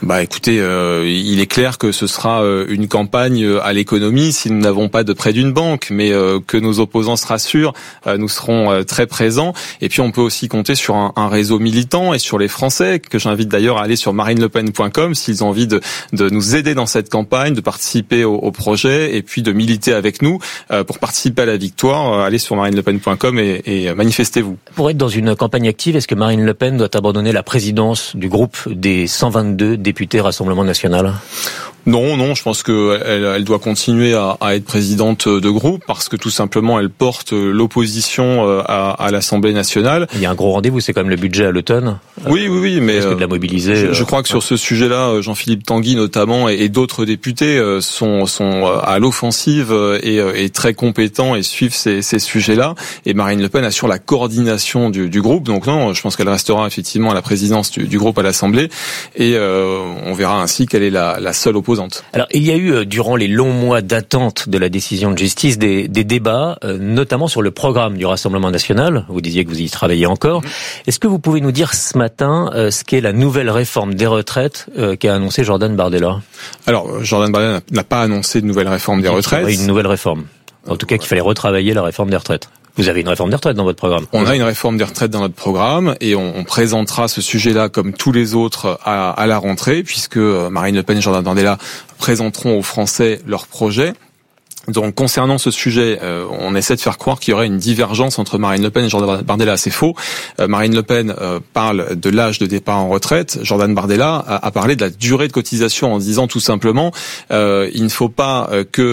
Écoutez, il est clair que ce sera une campagne à l'économie si nous n'avons pas de prêt d'une banque, mais que nos opposants se rassurent, nous serons très présents. Et puis on peut aussi compter sur un réseau militant et sur les Français, que j'invite d'ailleurs à aller sur marinelepen.com s'ils ont envie de nous aider dans cette campagne, de participer au projet et puis de militer avec nous pour participer à la victoire. Allez sur marinelepen.com et manifestez-vous. Pour être dans une campagne active, est-ce que Marine Le Pen doit abandonner la présidence du groupe des 122 députés Rassemblement National ? Non, je pense que elle doit continuer à être présidente de groupe parce que tout simplement elle porte l'opposition à l'Assemblée nationale. Il y a un gros rendez-vous, c'est quand même le budget à l'automne. Oui, mais est-ce que de la mobiliser je crois que sur ce sujet-là, Jean-Philippe Tanguy notamment et d'autres députés sont à l'offensive et très compétents et suivent ces sujets-là. Et Marine Le Pen assure la coordination du groupe. Donc non, je pense qu'elle restera effectivement à la présidence du groupe à l'Assemblée et on verra ainsi quelle est la seule opposante. Alors, il y a eu, durant les longs mois d'attente de la décision de justice, des débats, notamment sur le programme du Rassemblement National. Vous disiez que vous y travaillez encore. Est-ce que vous pouvez nous dire ce matin ce qu'est la nouvelle réforme des retraites qu'a annoncé Jordan Bardella ? Alors, Jordan Bardella n'a pas annoncé de nouvelle réforme des retraites. Une nouvelle réforme. En tout cas, qu'il fallait retravailler la réforme des retraites. Vous avez une réforme des retraites dans votre programme. On a une réforme des retraites dans notre programme et on présentera ce sujet-là comme tous les autres à la rentrée puisque Marine Le Pen et Jordan Bardella présenteront aux Français leur projet. Donc concernant ce sujet, on essaie de faire croire qu'il y aurait une divergence entre Marine Le Pen et Jordan Bardella. C'est faux. Marine Le Pen parle de l'âge de départ en retraite. Jordan Bardella a parlé de la durée de cotisation en disant tout simplement il ne faut pas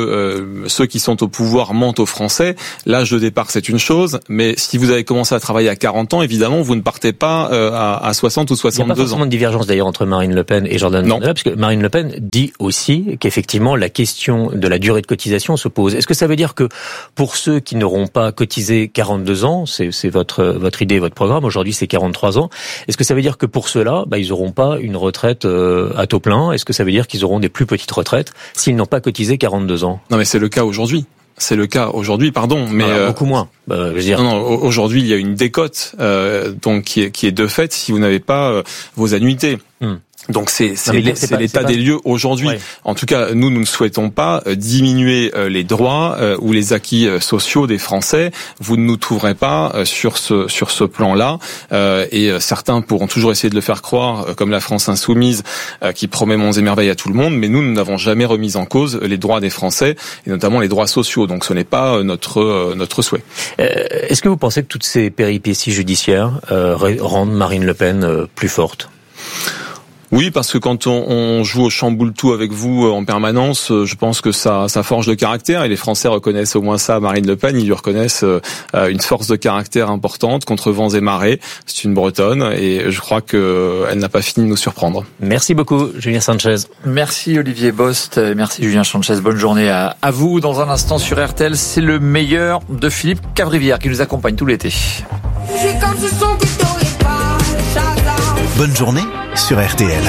que ceux qui sont au pouvoir mentent aux Français. L'âge de départ c'est une chose, mais si vous avez commencé à travailler à 40 ans, évidemment vous ne partez pas à 60 ou 62 ans. Il n'y a pas forcément de divergence d'ailleurs entre Marine Le Pen et Jordan Bardella, parce que Marine Le Pen dit aussi qu'effectivement la question de la durée de cotisation se pose. Est-ce que ça veut dire que pour ceux qui n'auront pas cotisé 42 ans, c'est votre idée, votre programme, aujourd'hui c'est 43 ans, est-ce que ça veut dire que pour ceux-là, ils n'auront pas une retraite à taux plein ? Est-ce que ça veut dire qu'ils auront des plus petites retraites s'ils n'ont pas cotisé 42 ans ? Non mais c'est le cas aujourd'hui. C'est le cas aujourd'hui, pardon, mais beaucoup moins. Je veux dire. Non, aujourd'hui il y a une décote donc qui est de fait si vous n'avez pas vos annuités. Donc c'est l'état des lieux aujourd'hui. Ouais. En tout cas, nous ne souhaitons pas diminuer les droits ou les acquis sociaux des Français. Vous ne nous trouverez pas sur ce plan-là. Et certains pourront toujours essayer de le faire croire, comme la France insoumise, qui promet monts et merveilles à tout le monde. Mais nous n'avons jamais remis en cause les droits des Français et notamment les droits sociaux. Donc ce n'est pas notre souhait. Est-ce que vous pensez que toutes ces péripéties judiciaires rendent Marine Le Pen plus forte ? Oui, parce que quand on joue au chamboule-tout avec vous en permanence, je pense que ça forge le caractère et les Français reconnaissent au moins ça à Marine Le Pen. Ils lui reconnaissent une force de caractère importante contre vents et marées. C'est une Bretonne et je crois qu'elle n'a pas fini de nous surprendre. Merci beaucoup, Julien Sanchez. Merci Olivier Bost. Merci Julien Sanchez. Bonne journée à vous. Dans un instant sur RTL, c'est le meilleur de Philippe Cavrivière qui nous accompagne tout l'été. Bonne journée sur RTL.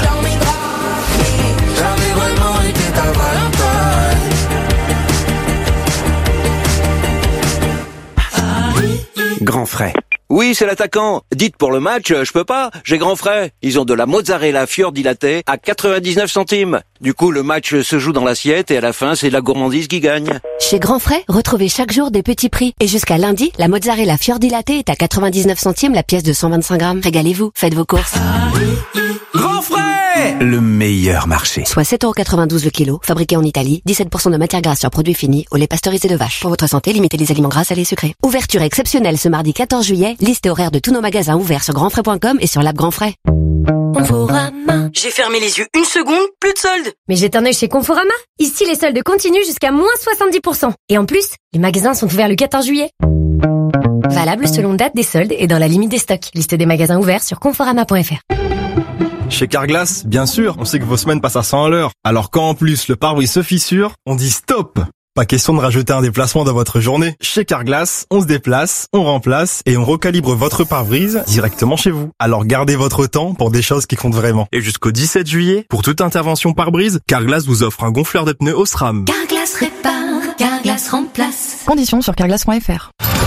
Grand frais. Oui, c'est l'attaquant. Dites pour le match, je peux pas, j'ai grand frais. Ils ont de la mozzarella fiordilatée à 99 centimes. Du coup, le match se joue dans l'assiette et à la fin, c'est la gourmandise qui gagne. Chez Grand Frais, retrouvez chaque jour des petits prix. Et jusqu'à lundi, la mozzarella fiordilatée est à 99 centimes la pièce de 125 grammes. Régalez-vous, faites vos courses. Grand frais! Le meilleur marché. Soit 7,92€ le kilo, fabriqué en Italie, 17% de matière grasse sur produits finis, au lait pasteurisé de vache. Pour votre santé, limitez les aliments gras, salés et sucrés. Ouverture exceptionnelle ce mardi 14 juillet. Liste et horaire de tous nos magasins ouverts sur grandfrais.com et sur l'app Grand Frais. Conforama. J'ai fermé les yeux une seconde, plus de soldes. Mais jette un œil chez Conforama. Ici, les soldes continuent jusqu'à moins 70%. Et en plus, les magasins sont ouverts le 14 juillet. Valable selon date des soldes et dans la limite des stocks. Liste des magasins ouverts sur conforama.fr. Chez Carglass, bien sûr, on sait que vos semaines passent à 100 à l'heure. Alors quand en plus le pare-brise se fissure, on dit stop! Pas question de rajouter un déplacement dans votre journée. Chez Carglass, on se déplace, on remplace et on recalibre votre pare-brise directement chez vous. Alors gardez votre temps pour des choses qui comptent vraiment. Et jusqu'au 17 juillet, pour toute intervention pare-brise, Carglass vous offre un gonfleur de pneus Osram. Carglass répare, Carglass remplace. Conditions sur carglass.fr.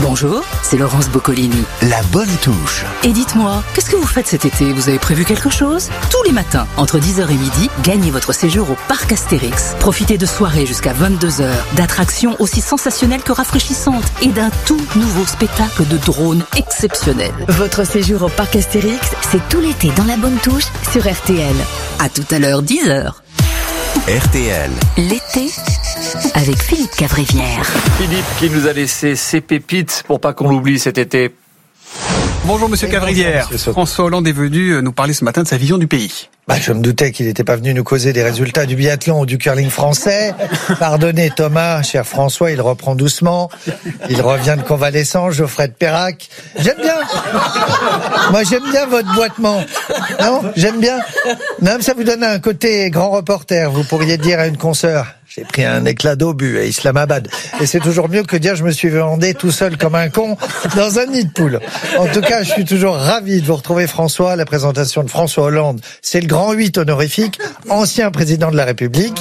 Bonjour, c'est Laurence Boccolini. La bonne touche. Et dites-moi, qu'est-ce que vous faites cet été? Vous avez prévu quelque chose? Tous les matins, entre 10h et midi, gagnez votre séjour au parc Astérix. Profitez de soirées jusqu'à 22h, d'attractions aussi sensationnelles que rafraîchissantes et d'un tout nouveau spectacle de drones exceptionnel. Votre séjour au parc Astérix, c'est tout l'été dans la bonne touche sur RTL. À tout à l'heure, 10h. RTL. L'été avec Philippe Cavrivière. Philippe qui nous a laissé ses pépites pour pas qu'on l'oublie cet été. Bonjour Monsieur Cavrivière. François Hollande est venu nous parler ce matin de sa vision du pays. Je me doutais qu'il n'était pas venu nous causer des résultats du biathlon ou du curling français. Pardonnez Thomas, cher François, il reprend doucement. Il revient de convalescence, Geoffrey de Perrac. J'aime bien. Moi j'aime bien votre boitement. Non, j'aime bien. Non, ça vous donne un côté grand reporter. Vous pourriez dire à une consoeur: j'ai pris un éclat d'obus à Islamabad. Et c'est toujours mieux que dire: je me suis vendé tout seul comme un con dans un nid de poule. En tout cas, je suis toujours ravi de vous retrouver, François. La présentation de François Hollande, c'est le grand 8 honorifique, ancien président de la République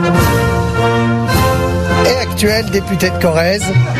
et actuel député de Corrèze.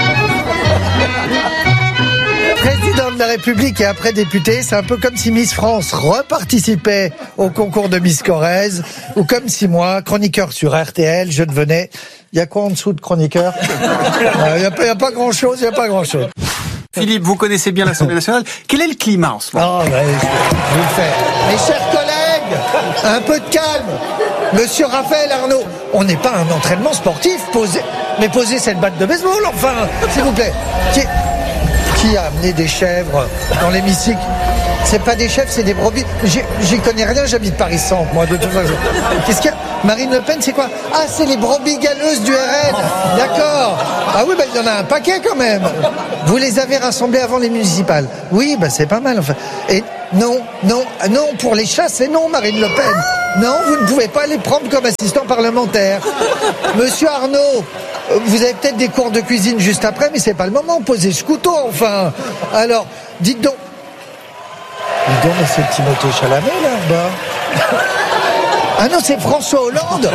Président de la République et après député, c'est un peu comme si Miss France reparticipait au concours de Miss Corrèze, ou comme si moi, chroniqueur sur RTL, je devenais... Il y a quoi en dessous de chroniqueur? Il n'y a pas grand-chose, Philippe, vous connaissez bien l'Assemblée nationale. Quel est le climat en ce moment? Je vous le fais. Mes chers collègues, un peu de calme. Monsieur Raphaël Arnaud, on n'est pas un entraînement sportif. Posez cette batte de baseball, enfin, s'il vous plaît. Qui a amené des chèvres dans l'hémicycle? C'est pas des chèvres, c'est des brebis. J'y connais rien, j'habite Paris Centre, moi, de toute façon. Qu'est-ce qu'il y a? Marine Le Pen, c'est quoi? Ah, c'est les brebis galeuses du RN. D'accord. Ah oui, il y en a un paquet quand même. Vous les avez rassemblés avant les municipales. Oui, c'est pas mal, enfin. Et non, pour les chats, c'est non, Marine Le Pen. Non, vous ne pouvez pas les prendre comme assistants parlementaires. Monsieur Arnaud, vous avez peut-être des cours de cuisine juste après, mais c'est pas le moment. Posez ce couteau, enfin. Alors, dites donc, c'est Timothée Chalamet, là-bas. Ah non, c'est François Hollande.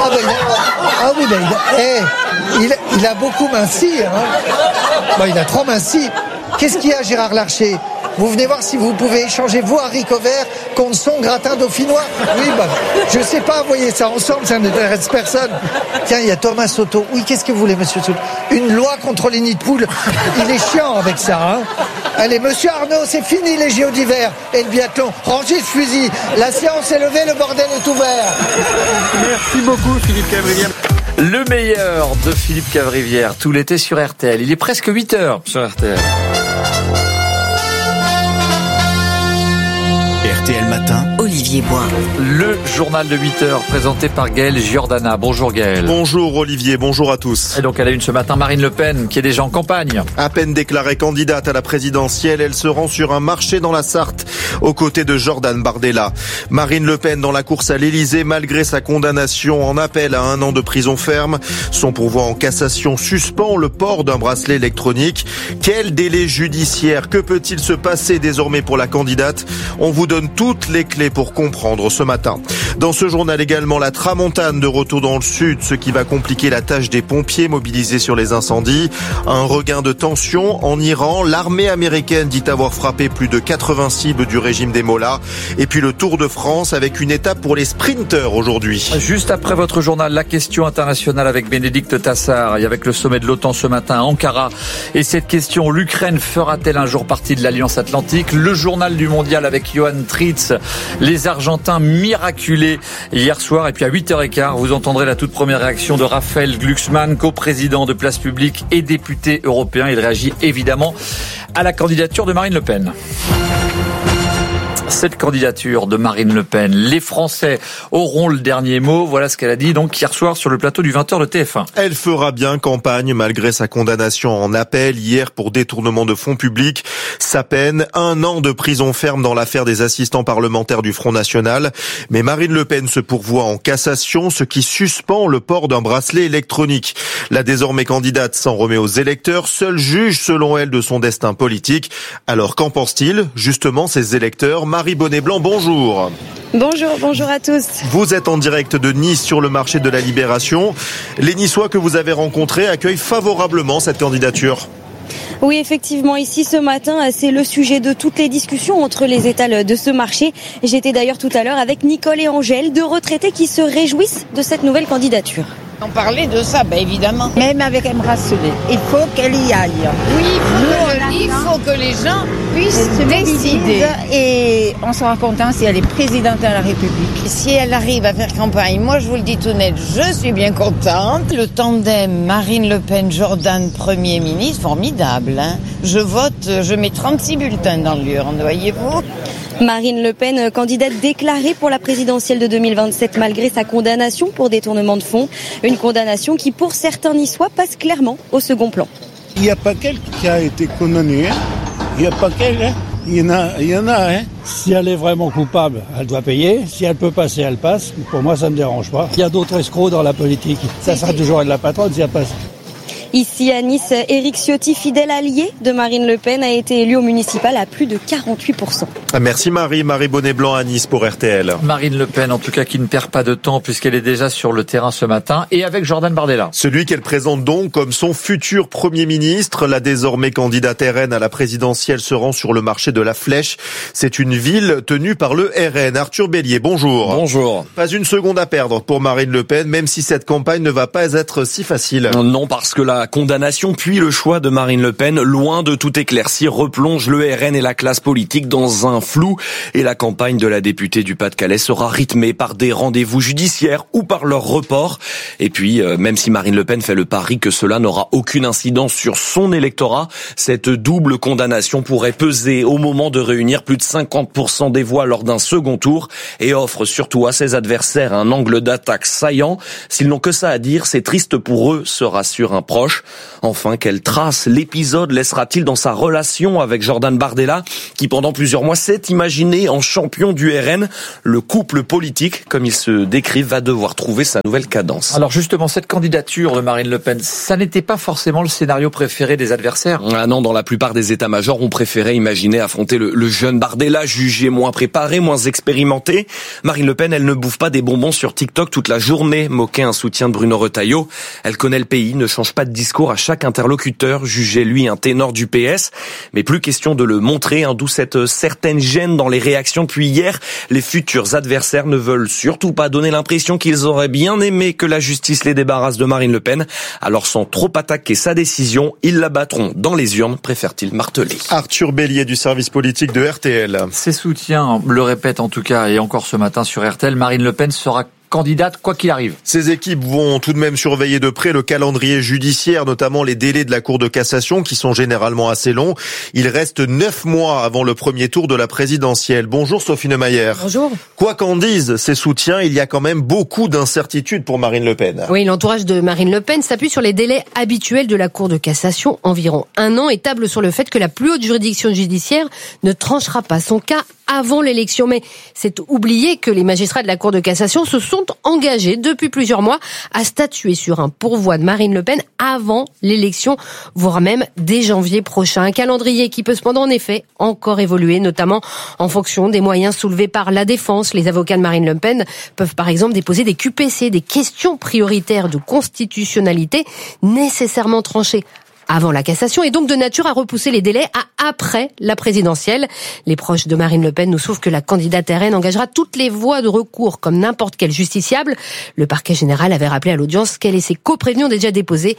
Il a beaucoup minci. Il a trop minci. Qu'est-ce qu'il y a, Gérard Larcher? Vous venez voir si vous pouvez échanger vos haricots verts contre son gratin dauphinois? Oui, je sais pas, voyez ça ensemble, ça n'intéresse personne. Tiens, il y a Thomas Soto. Oui, qu'est-ce que vous voulez, monsieur Soto? Une loi contre les nids de poules. Il est chiant avec ça, Allez, monsieur Arnaud, c'est fini les JO d'hiver et le biathlon. Rangez ce fusil. La séance est levée, le bordel est ouvert. Merci beaucoup, Philippe Cavrivière. Le meilleur de Philippe Cavrivière, tout l'été sur RTL. Il est presque 8h sur RTL. RTL Matin, Olivier Bois. Le journal de 8h présenté par Gaël Giordana. Bonjour Gaël. Bonjour Olivier, bonjour à tous. Et donc à la une ce matin, Marine Le Pen qui est déjà en campagne. À peine déclarée candidate à la présidentielle, elle se rend sur un marché dans la Sarthe aux côtés de Jordan Bardella. Marine Le Pen dans la course à l'Elysée malgré sa condamnation en appel à 1 an de prison ferme. Son pourvoi en cassation suspend le port d'un bracelet électronique. Quel délai judiciaire? Que peut-il se passer désormais pour la candidate? On vous donne toutes les clés pour comprendre ce matin. Dans ce journal également, la tramontane de retour dans le sud, ce qui va compliquer la tâche des pompiers mobilisés sur les incendies. Un regain de tension en Iran. L'armée américaine dit avoir frappé plus de 80 cibles du régime des Mollahs. Et puis le Tour de France avec une étape pour les sprinteurs aujourd'hui. Juste après votre journal, la question internationale avec Bénédicte Tassard et avec le sommet de l'OTAN ce matin à Ankara. Et cette question, l'Ukraine fera-t-elle un jour partie de l'Alliance Atlantique? Le journal du mondial avec Johan Tritz, les Argentins miraculés hier soir. Et puis à 8h15, vous entendrez la toute première réaction de Raphaël Glucksmann, coprésident de Place Publique et député européen. Il réagit évidemment à la candidature de Marine Le Pen. Cette candidature de Marine Le Pen, les Français auront le dernier mot. Voilà ce qu'elle a dit donc hier soir sur le plateau du 20h de TF1. Elle fera bien campagne malgré sa condamnation en appel hier pour détournement de fonds publics. Sa peine, 1 an de prison ferme dans l'affaire des assistants parlementaires du Front National. Mais Marine Le Pen se pourvoit en cassation, ce qui suspend le port d'un bracelet électronique. La désormais candidate s'en remet aux électeurs, seul juge selon elle de son destin politique. Alors qu'en pensent-ils justement ces électeurs? Marie Bonnet-Blanc, bonjour. Bonjour à tous. Vous êtes en direct de Nice sur le marché de la Libération. Les Niçois que vous avez rencontrés accueillent favorablement cette candidature. Oui, effectivement, ici ce matin, c'est le sujet de toutes les discussions entre les étals de ce marché. J'étais d'ailleurs tout à l'heure avec Nicole et Angèle, deux retraités qui se réjouissent de cette nouvelle candidature. On parlait de ça, évidemment. Même avec Emma Solé, il faut qu'elle y aille. Oui, il faut que les gens puissent décider. Et on sera content si elle est présidente de la République. Si elle arrive à faire campagne, moi je vous le dis tout net, je suis bien contente. Le tandem Marine Le Pen, Jordan, Premier ministre, formidable. Je vote, je mets 36 bulletins dans l'urne, voyez-vous. Marine Le Pen, candidate déclarée pour la présidentielle de 2027 malgré sa condamnation pour détournement de fonds. Une condamnation qui, pour certains niçois, passe clairement au second plan. Il n'y a pas qu'elle qui a été condamnée. Il n'y a pas qu'elle. Il y en a. Si elle est vraiment coupable, elle doit payer. Si elle peut passer, elle passe. Pour moi, ça ne me dérange pas. Il y a d'autres escrocs dans la politique. Ça sera toujours de la patronne si elle passe. Ici à Nice, Éric Ciotti, fidèle allié de Marine Le Pen, a été élu au municipal à plus de 48%. Merci Marie Bonnet-Blanc à Nice pour RTL. Marine Le Pen, en tout cas, qui ne perd pas de temps puisqu'elle est déjà sur le terrain ce matin et avec Jordan Bardella. Celui qu'elle présente donc comme son futur Premier ministre. La désormais candidate RN à la présidentielle se rend sur le marché de la Flèche. C'est une ville tenue par le RN. Arthur Bélier, bonjour. Bonjour. Pas une seconde à perdre pour Marine Le Pen, même si cette campagne ne va pas être si facile. Non, parce que la condamnation puis le choix de Marine Le Pen, loin de tout éclaircir, replonge le RN et la classe politique dans un flou. Et la campagne de la députée du Pas-de-Calais sera rythmée par des rendez-vous judiciaires ou par leur report. Et puis, même si Marine Le Pen fait le pari que cela n'aura aucune incidence sur son électorat, cette double condamnation pourrait peser au moment de réunir plus de 50% des voix lors d'un second tour et offre surtout à ses adversaires un angle d'attaque saillant. S'ils n'ont que ça à dire, c'est triste pour eux, se rassure un proche. Enfin, quelle trace l'épisode laissera-t-il dans sa relation avec Jordan Bardella, qui pendant plusieurs mois s'est imaginé en champion du RN? Le couple politique, comme il se décrit, va devoir trouver sa nouvelle cadence. Alors justement, cette candidature de Marine Le Pen, ça n'était pas forcément le scénario préféré des adversaires. Ah non, dans la plupart des états-majors, on préférait imaginer affronter le jeune Bardella, jugé moins préparé, moins expérimenté. Marine Le Pen, elle ne bouffe pas des bonbons sur TikTok toute la journée, moquait un soutien de Bruno Retailleau. Elle connaît le pays, ne change pas de discours à chaque interlocuteur, jugé lui un ténor du PS. Mais plus question de le montrer, d'où cette certaine gêne dans les réactions depuis hier. Les futurs adversaires ne veulent surtout pas donner l'impression qu'ils auraient bien aimé que la justice les débarrasse de Marine Le Pen. Alors sans trop attaquer sa décision, ils la battront dans les urnes, préfère-t-il marteler. Arthur Bélier du service politique de RTL. Ses soutiens le répètent en tout cas, et encore ce matin sur RTL, Marine Le Pen sera candidate quoi qu'il arrive. Ces équipes vont tout de même surveiller de près le calendrier judiciaire, notamment les délais de la Cour de cassation qui sont généralement assez longs. Il reste 9 mois avant le premier tour de la présidentielle. Bonjour Sophie Neumayer. Bonjour. Quoi qu'en disent ses soutiens, il y a quand même beaucoup d'incertitudes pour Marine Le Pen. Oui, l'entourage de Marine Le Pen s'appuie sur les délais habituels de la Cour de cassation, environ 1 an, et table sur le fait que la plus haute juridiction judiciaire ne tranchera pas son cas avant l'élection. Mais c'est oublier que les magistrats de la Cour de cassation se sont engagés depuis plusieurs mois à statuer sur un pourvoi de Marine Le Pen avant l'élection, voire même dès janvier prochain. Un calendrier qui peut cependant en effet encore évoluer, notamment en fonction des moyens soulevés par la défense. Les avocats de Marine Le Pen peuvent par exemple déposer des QPC, des questions prioritaires de constitutionnalité nécessairement tranchées avant la cassation, et donc de nature à repousser les délais à après la présidentielle. Les proches de Marine Le Pen nous souffrent que la candidate RN engagera toutes les voies de recours comme n'importe quel justiciable. Le parquet général avait rappelé à l'audience qu'elle et ses coprévenus ont déjà déposé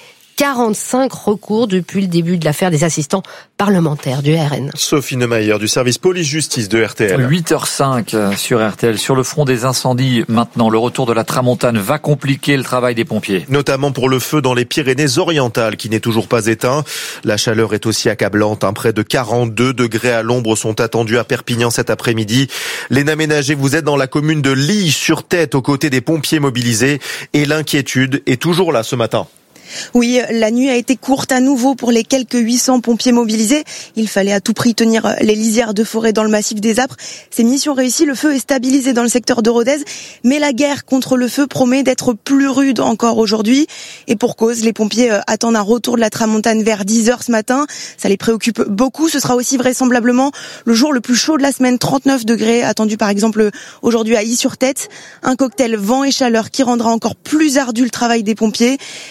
45 recours depuis le début de l'affaire des assistants parlementaires du RN. Sophie Neumayer du service police-justice de RTL. 8h05 sur RTL. Sur le front des incendies, maintenant, le retour de la tramontane va compliquer le travail des pompiers. Notamment pour le feu dans les Pyrénées-Orientales qui n'est toujours pas éteint. La chaleur est aussi accablante. Près de 42 degrés à l'ombre sont attendus à Perpignan cet après-midi. Les naménagés, vous êtes dans la commune de Lille-sur-Tête aux côtés des pompiers mobilisés. Et l'inquiétude est toujours là ce matin. Oui, la nuit a été courte à nouveau pour les quelques 800 pompiers mobilisés. Il fallait à tout prix tenir les lisières de forêt dans le massif des Apres. C'est mission réussie, le feu est stabilisé dans le secteur de Rodez, mais la guerre contre le feu promet d'être plus rude encore aujourd'hui. Et pour cause, les pompiers attendent un retour de la tramontane vers 10h ce matin. Ça les préoccupe beaucoup. Ce sera aussi vraisemblablement le jour le plus chaud de la semaine, 39 degrés attendu par exemple aujourd'hui à Ille-sur-Tête. Un cocktail vent et chaleur qui rendra encore plus ardu le travail des pompiers, qui ont donc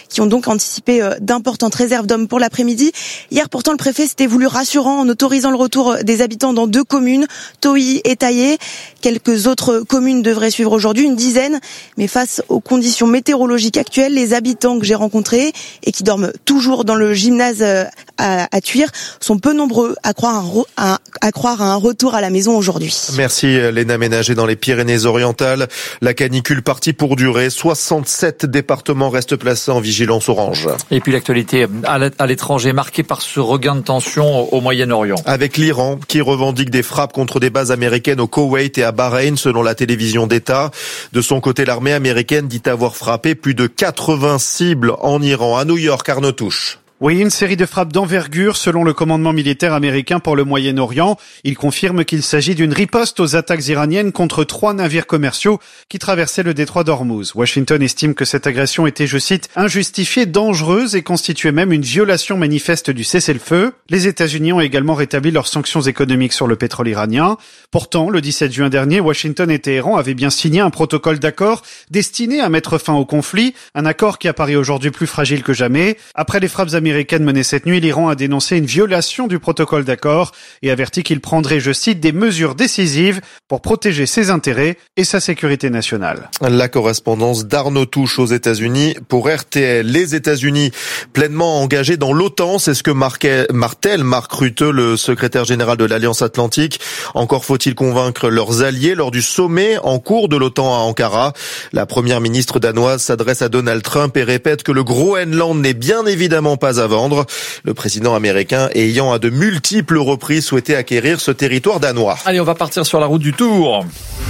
donc anticiper d'importantes réserves d'hommes pour l'après-midi. Hier, pourtant, le préfet s'était voulu rassurant en autorisant le retour des habitants dans 2 communes, Tohi et Taillé. Quelques autres communes devraient suivre aujourd'hui, une dizaine. Mais face aux conditions météorologiques actuelles, les habitants que j'ai rencontrés et qui dorment toujours dans le gymnase à Thuir sont peu nombreux à croire à un retour à la maison aujourd'hui. Merci Léna Ménager. Dans les Pyrénées-Orientales, la canicule partie pour durer. 67 départements restent placés en vigilance orange. Et puis l'actualité à l'étranger marquée par ce regain de tension au Moyen-Orient. Avec l'Iran qui revendique des frappes contre des bases américaines au Koweït et à Bahreïn selon la télévision d'État. De son côté, l'armée américaine dit avoir frappé plus de 80 cibles en Iran. À New York, Arnaud Touche. Oui, une série de frappes d'envergure selon le commandement militaire américain pour le Moyen-Orient. Il confirme qu'il s'agit d'une riposte aux attaques iraniennes contre 3 navires commerciaux qui traversaient le détroit d'Ormuz. Washington estime que cette agression était, je cite, injustifiée, dangereuse et constituait même une violation manifeste du cessez-le-feu. Les États-Unis ont également rétabli leurs sanctions économiques sur le pétrole iranien. Pourtant, le 17 juin dernier, Washington et Téhéran avaient bien signé un protocole d'accord destiné à mettre fin au conflit, un accord qui apparaît aujourd'hui plus fragile que jamais. Après les frappes américaines menées cette nuit, l'Iran a dénoncé une violation du protocole d'accord et averti qu'il prendrait, je cite, des mesures décisives pour protéger ses intérêts et sa sécurité nationale. La correspondance d'Arnaud Touche aux États-Unis pour RTL. Les États-Unis pleinement engagés dans l'OTAN, c'est ce que martèle Mark Rutte, le secrétaire général de l'Alliance Atlantique. Encore faut-il convaincre leurs alliés lors du sommet en cours de l'OTAN à Ankara. La première ministre danoise s'adresse à Donald Trump et répète que le Groenland n'est bien évidemment pas à vendre. Le président américain ayant à de multiples reprises souhaité acquérir ce territoire danois. Allez, on va partir sur la route du Tour.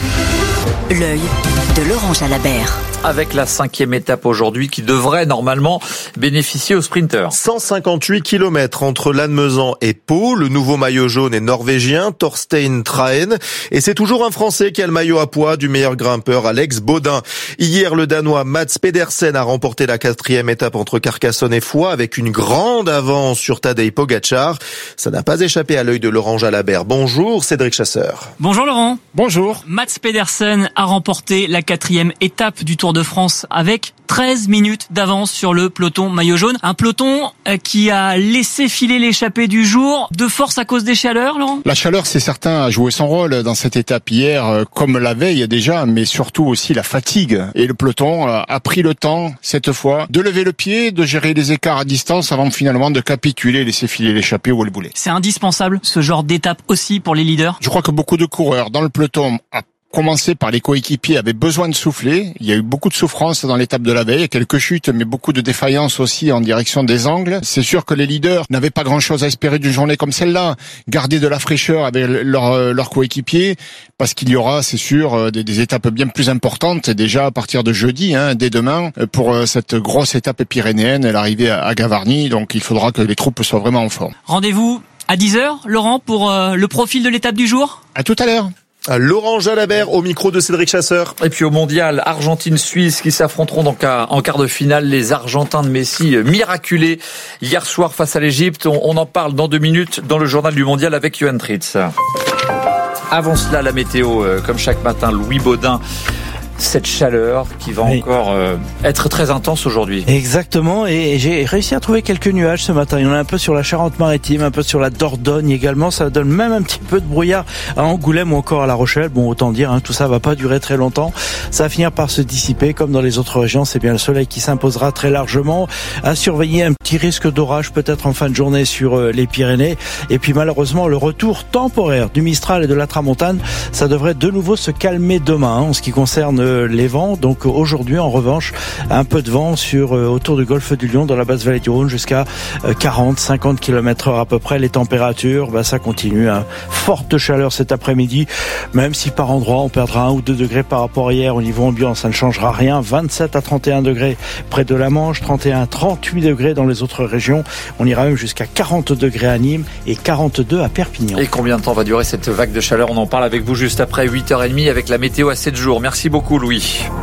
L'œil de Laurent Jalabert. Avec la 5e étape aujourd'hui qui devrait normalement bénéficier aux sprinteurs. 158 km entre Lannemezan et Pau. Le nouveau maillot jaune est norvégien, Torstein Trahen. Et c'est toujours un Français qui a le maillot à poids du meilleur grimpeur, Alex Baudin. Hier, le Danois Mats Pedersen a remporté la 4e étape entre Carcassonne et Foix avec une grande avance sur Tadej Pogacar. Ça n'a pas échappé à l'œil de Laurent Jalabert. Bonjour, Cédric Chasseur. Bonjour Laurent. Bonjour. Mats Pedersen a remporté la 4e étape du Tour de France avec 13 minutes d'avance sur le peloton maillot jaune. Un peloton qui a laissé filer l'échappée du jour de force à cause des chaleurs, Laurent ? La chaleur, c'est certain, a joué son rôle dans cette étape hier, comme la veille déjà, mais surtout aussi la fatigue. Et le peloton a pris le temps, cette fois, de lever le pied, de gérer les écarts à distance avant finalement de capituler et laisser filer l'échappée où elle voulait. C'est indispensable, ce genre d'étape aussi pour les leaders ? Je crois que beaucoup de coureurs dans le peloton commencé par les coéquipiers avaient besoin de souffler. Il y a eu beaucoup de souffrance dans l'étape de la veille, quelques chutes, mais beaucoup de défaillances aussi en direction des angles. C'est sûr que les leaders n'avaient pas grand-chose à espérer d'une journée comme celle-là. Garder de la fraîcheur avec leurs coéquipiers, parce qu'il y aura, c'est sûr, des étapes bien plus importantes, déjà à partir de jeudi, dès demain, pour cette grosse étape pyrénéenne, l'arrivée à Gavarnie. Donc il faudra que les troupes soient vraiment en forme. Rendez-vous à 10h, Laurent, pour le profil de l'étape du jour ? À tout à l'heure. Laurent Jalabert au micro de Cédric Chasseur. Et puis au mondial, Argentine-Suisse qui s'affronteront donc en quart de finale. Les Argentins de Messi miraculés hier soir face à l'Égypte. On en parle dans 2 minutes dans le journal du mondial avec Johan Tritz. Avant cela, la météo, comme chaque matin, Louis Baudin. Cette chaleur qui va encore être très intense aujourd'hui. Exactement, et j'ai réussi à trouver quelques nuages ce matin. Il y en a un peu sur la Charente-Maritime, un peu sur la Dordogne également. Ça donne même un petit peu de brouillard à Angoulême ou encore à La Rochelle. Bon, autant dire, tout ça va pas durer très longtemps. Ça va finir par se dissiper, comme dans les autres régions. C'est bien le soleil qui s'imposera très largement. À surveiller un petit risque d'orage peut-être en fin de journée sur les Pyrénées. Et puis malheureusement, le retour temporaire du Mistral et de la Tramontane, ça devrait de nouveau se calmer demain en ce qui concerne les vents. Donc aujourd'hui, en revanche, un peu de vent autour du golfe du Lion, dans la basse vallée du Rhône, jusqu'à 40-50 km/h à peu près. Les températures, ça continue. Forte chaleur cet après-midi, même si par endroits on perdra 1 ou 2 degrés par rapport à hier. Au niveau ambiant, ça ne changera rien. 27 à 31 degrés près de la Manche, 31 à 38 degrés dans les autres régions. On ira même jusqu'à 40 degrés à Nîmes et 42 à Perpignan. Et combien de temps va durer cette vague de chaleur ? On en parle avec vous juste après 8h30 avec la météo à 7 jours. Merci beaucoup Louis.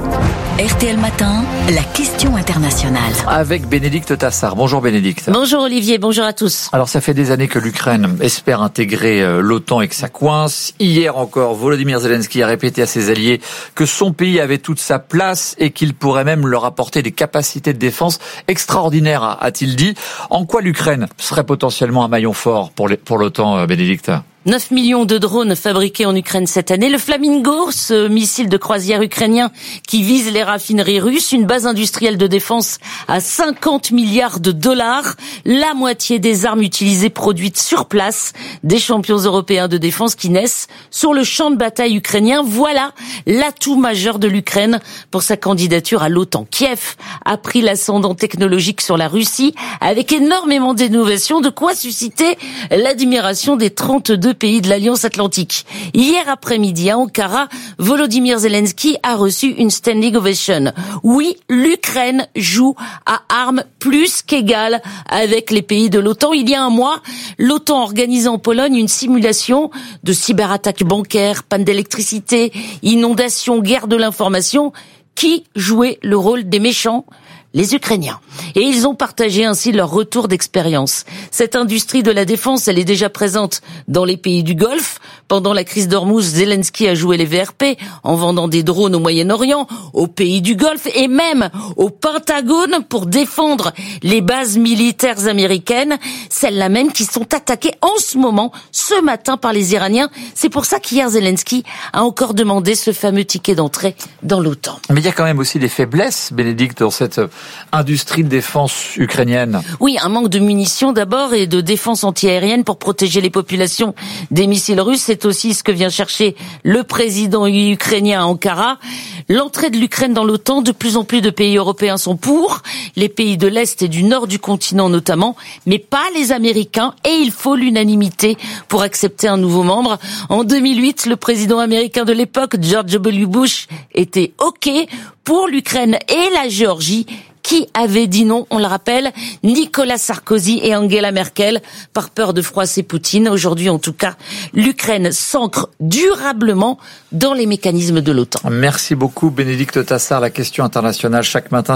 RTL Matin, la question internationale. Avec Bénédicte Tassard. Bonjour Bénédicte. Bonjour Olivier, bonjour à tous. Alors ça fait des années que l'Ukraine espère intégrer l'OTAN et que ça coince. Hier encore, Volodymyr Zelensky a répété à ses alliés que son pays avait toute sa place et qu'il pourrait même leur apporter des capacités de défense extraordinaires, a-t-il dit. En quoi l'Ukraine serait potentiellement un maillon fort pour l'OTAN, Bénédicte ? 9 millions de drones fabriqués en Ukraine cette année. Le Flamingo, ce missile de croisière ukrainien qui vise les raffineries russes, une base industrielle de défense à 50 milliards de dollars, la moitié des armes utilisées produites sur place, des champions européens de défense qui naissent sur le champ de bataille ukrainien. Voilà l'atout majeur de l'Ukraine pour sa candidature à l'OTAN. Kiev a pris l'ascendant technologique sur la Russie avec énormément d'innovations, de quoi susciter l'admiration des 32 pays de l'Alliance Atlantique. Hier après-midi à Ankara, Volodymyr Zelensky a reçu une standing ovation. Oui, l'Ukraine joue à armes plus qu'égales avec les pays de l'OTAN. Il y a un mois, l'OTAN organisait en Pologne une simulation de cyberattaques bancaires, panne d'électricité, inondations, guerre de l'information. Qui jouait le rôle des méchants ? Les Ukrainiens. Et ils ont partagé ainsi leur retour d'expérience. Cette industrie de la défense, elle est déjà présente dans les pays du Golfe. Pendant la crise d'Ormuz, Zelensky a joué les VRP en vendant des drones au Moyen-Orient, aux pays du Golfe et même au Pentagone pour défendre les bases militaires américaines, celles-là même qui sont attaquées en ce moment, ce matin par les Iraniens. C'est pour ça qu'hier Zelensky a encore demandé ce fameux ticket d'entrée dans l'OTAN. Mais il y a quand même aussi des faiblesses, Bénédicte, dans cette industrie de défense ukrainienne. Oui, un manque de munitions d'abord et de défense antiaérienne pour protéger les populations des missiles russes. C'est aussi ce que vient chercher le président ukrainien à Ankara. L'entrée de l'Ukraine dans l'OTAN, de plus en plus de pays européens sont pour, les pays de l'Est et du Nord du continent notamment, mais pas les Américains, et il faut l'unanimité pour accepter un nouveau membre. En 2008, le président américain de l'époque, George W. Bush, était OK pour l'Ukraine et la Géorgie. Qui avait dit non, on le rappelle, Nicolas Sarkozy et Angela Merkel, par peur de froisser Poutine. Aujourd'hui, en tout cas, l'Ukraine s'ancre durablement dans les mécanismes de l'OTAN. Merci beaucoup, Bénédicte Tassard. La question internationale chaque matin.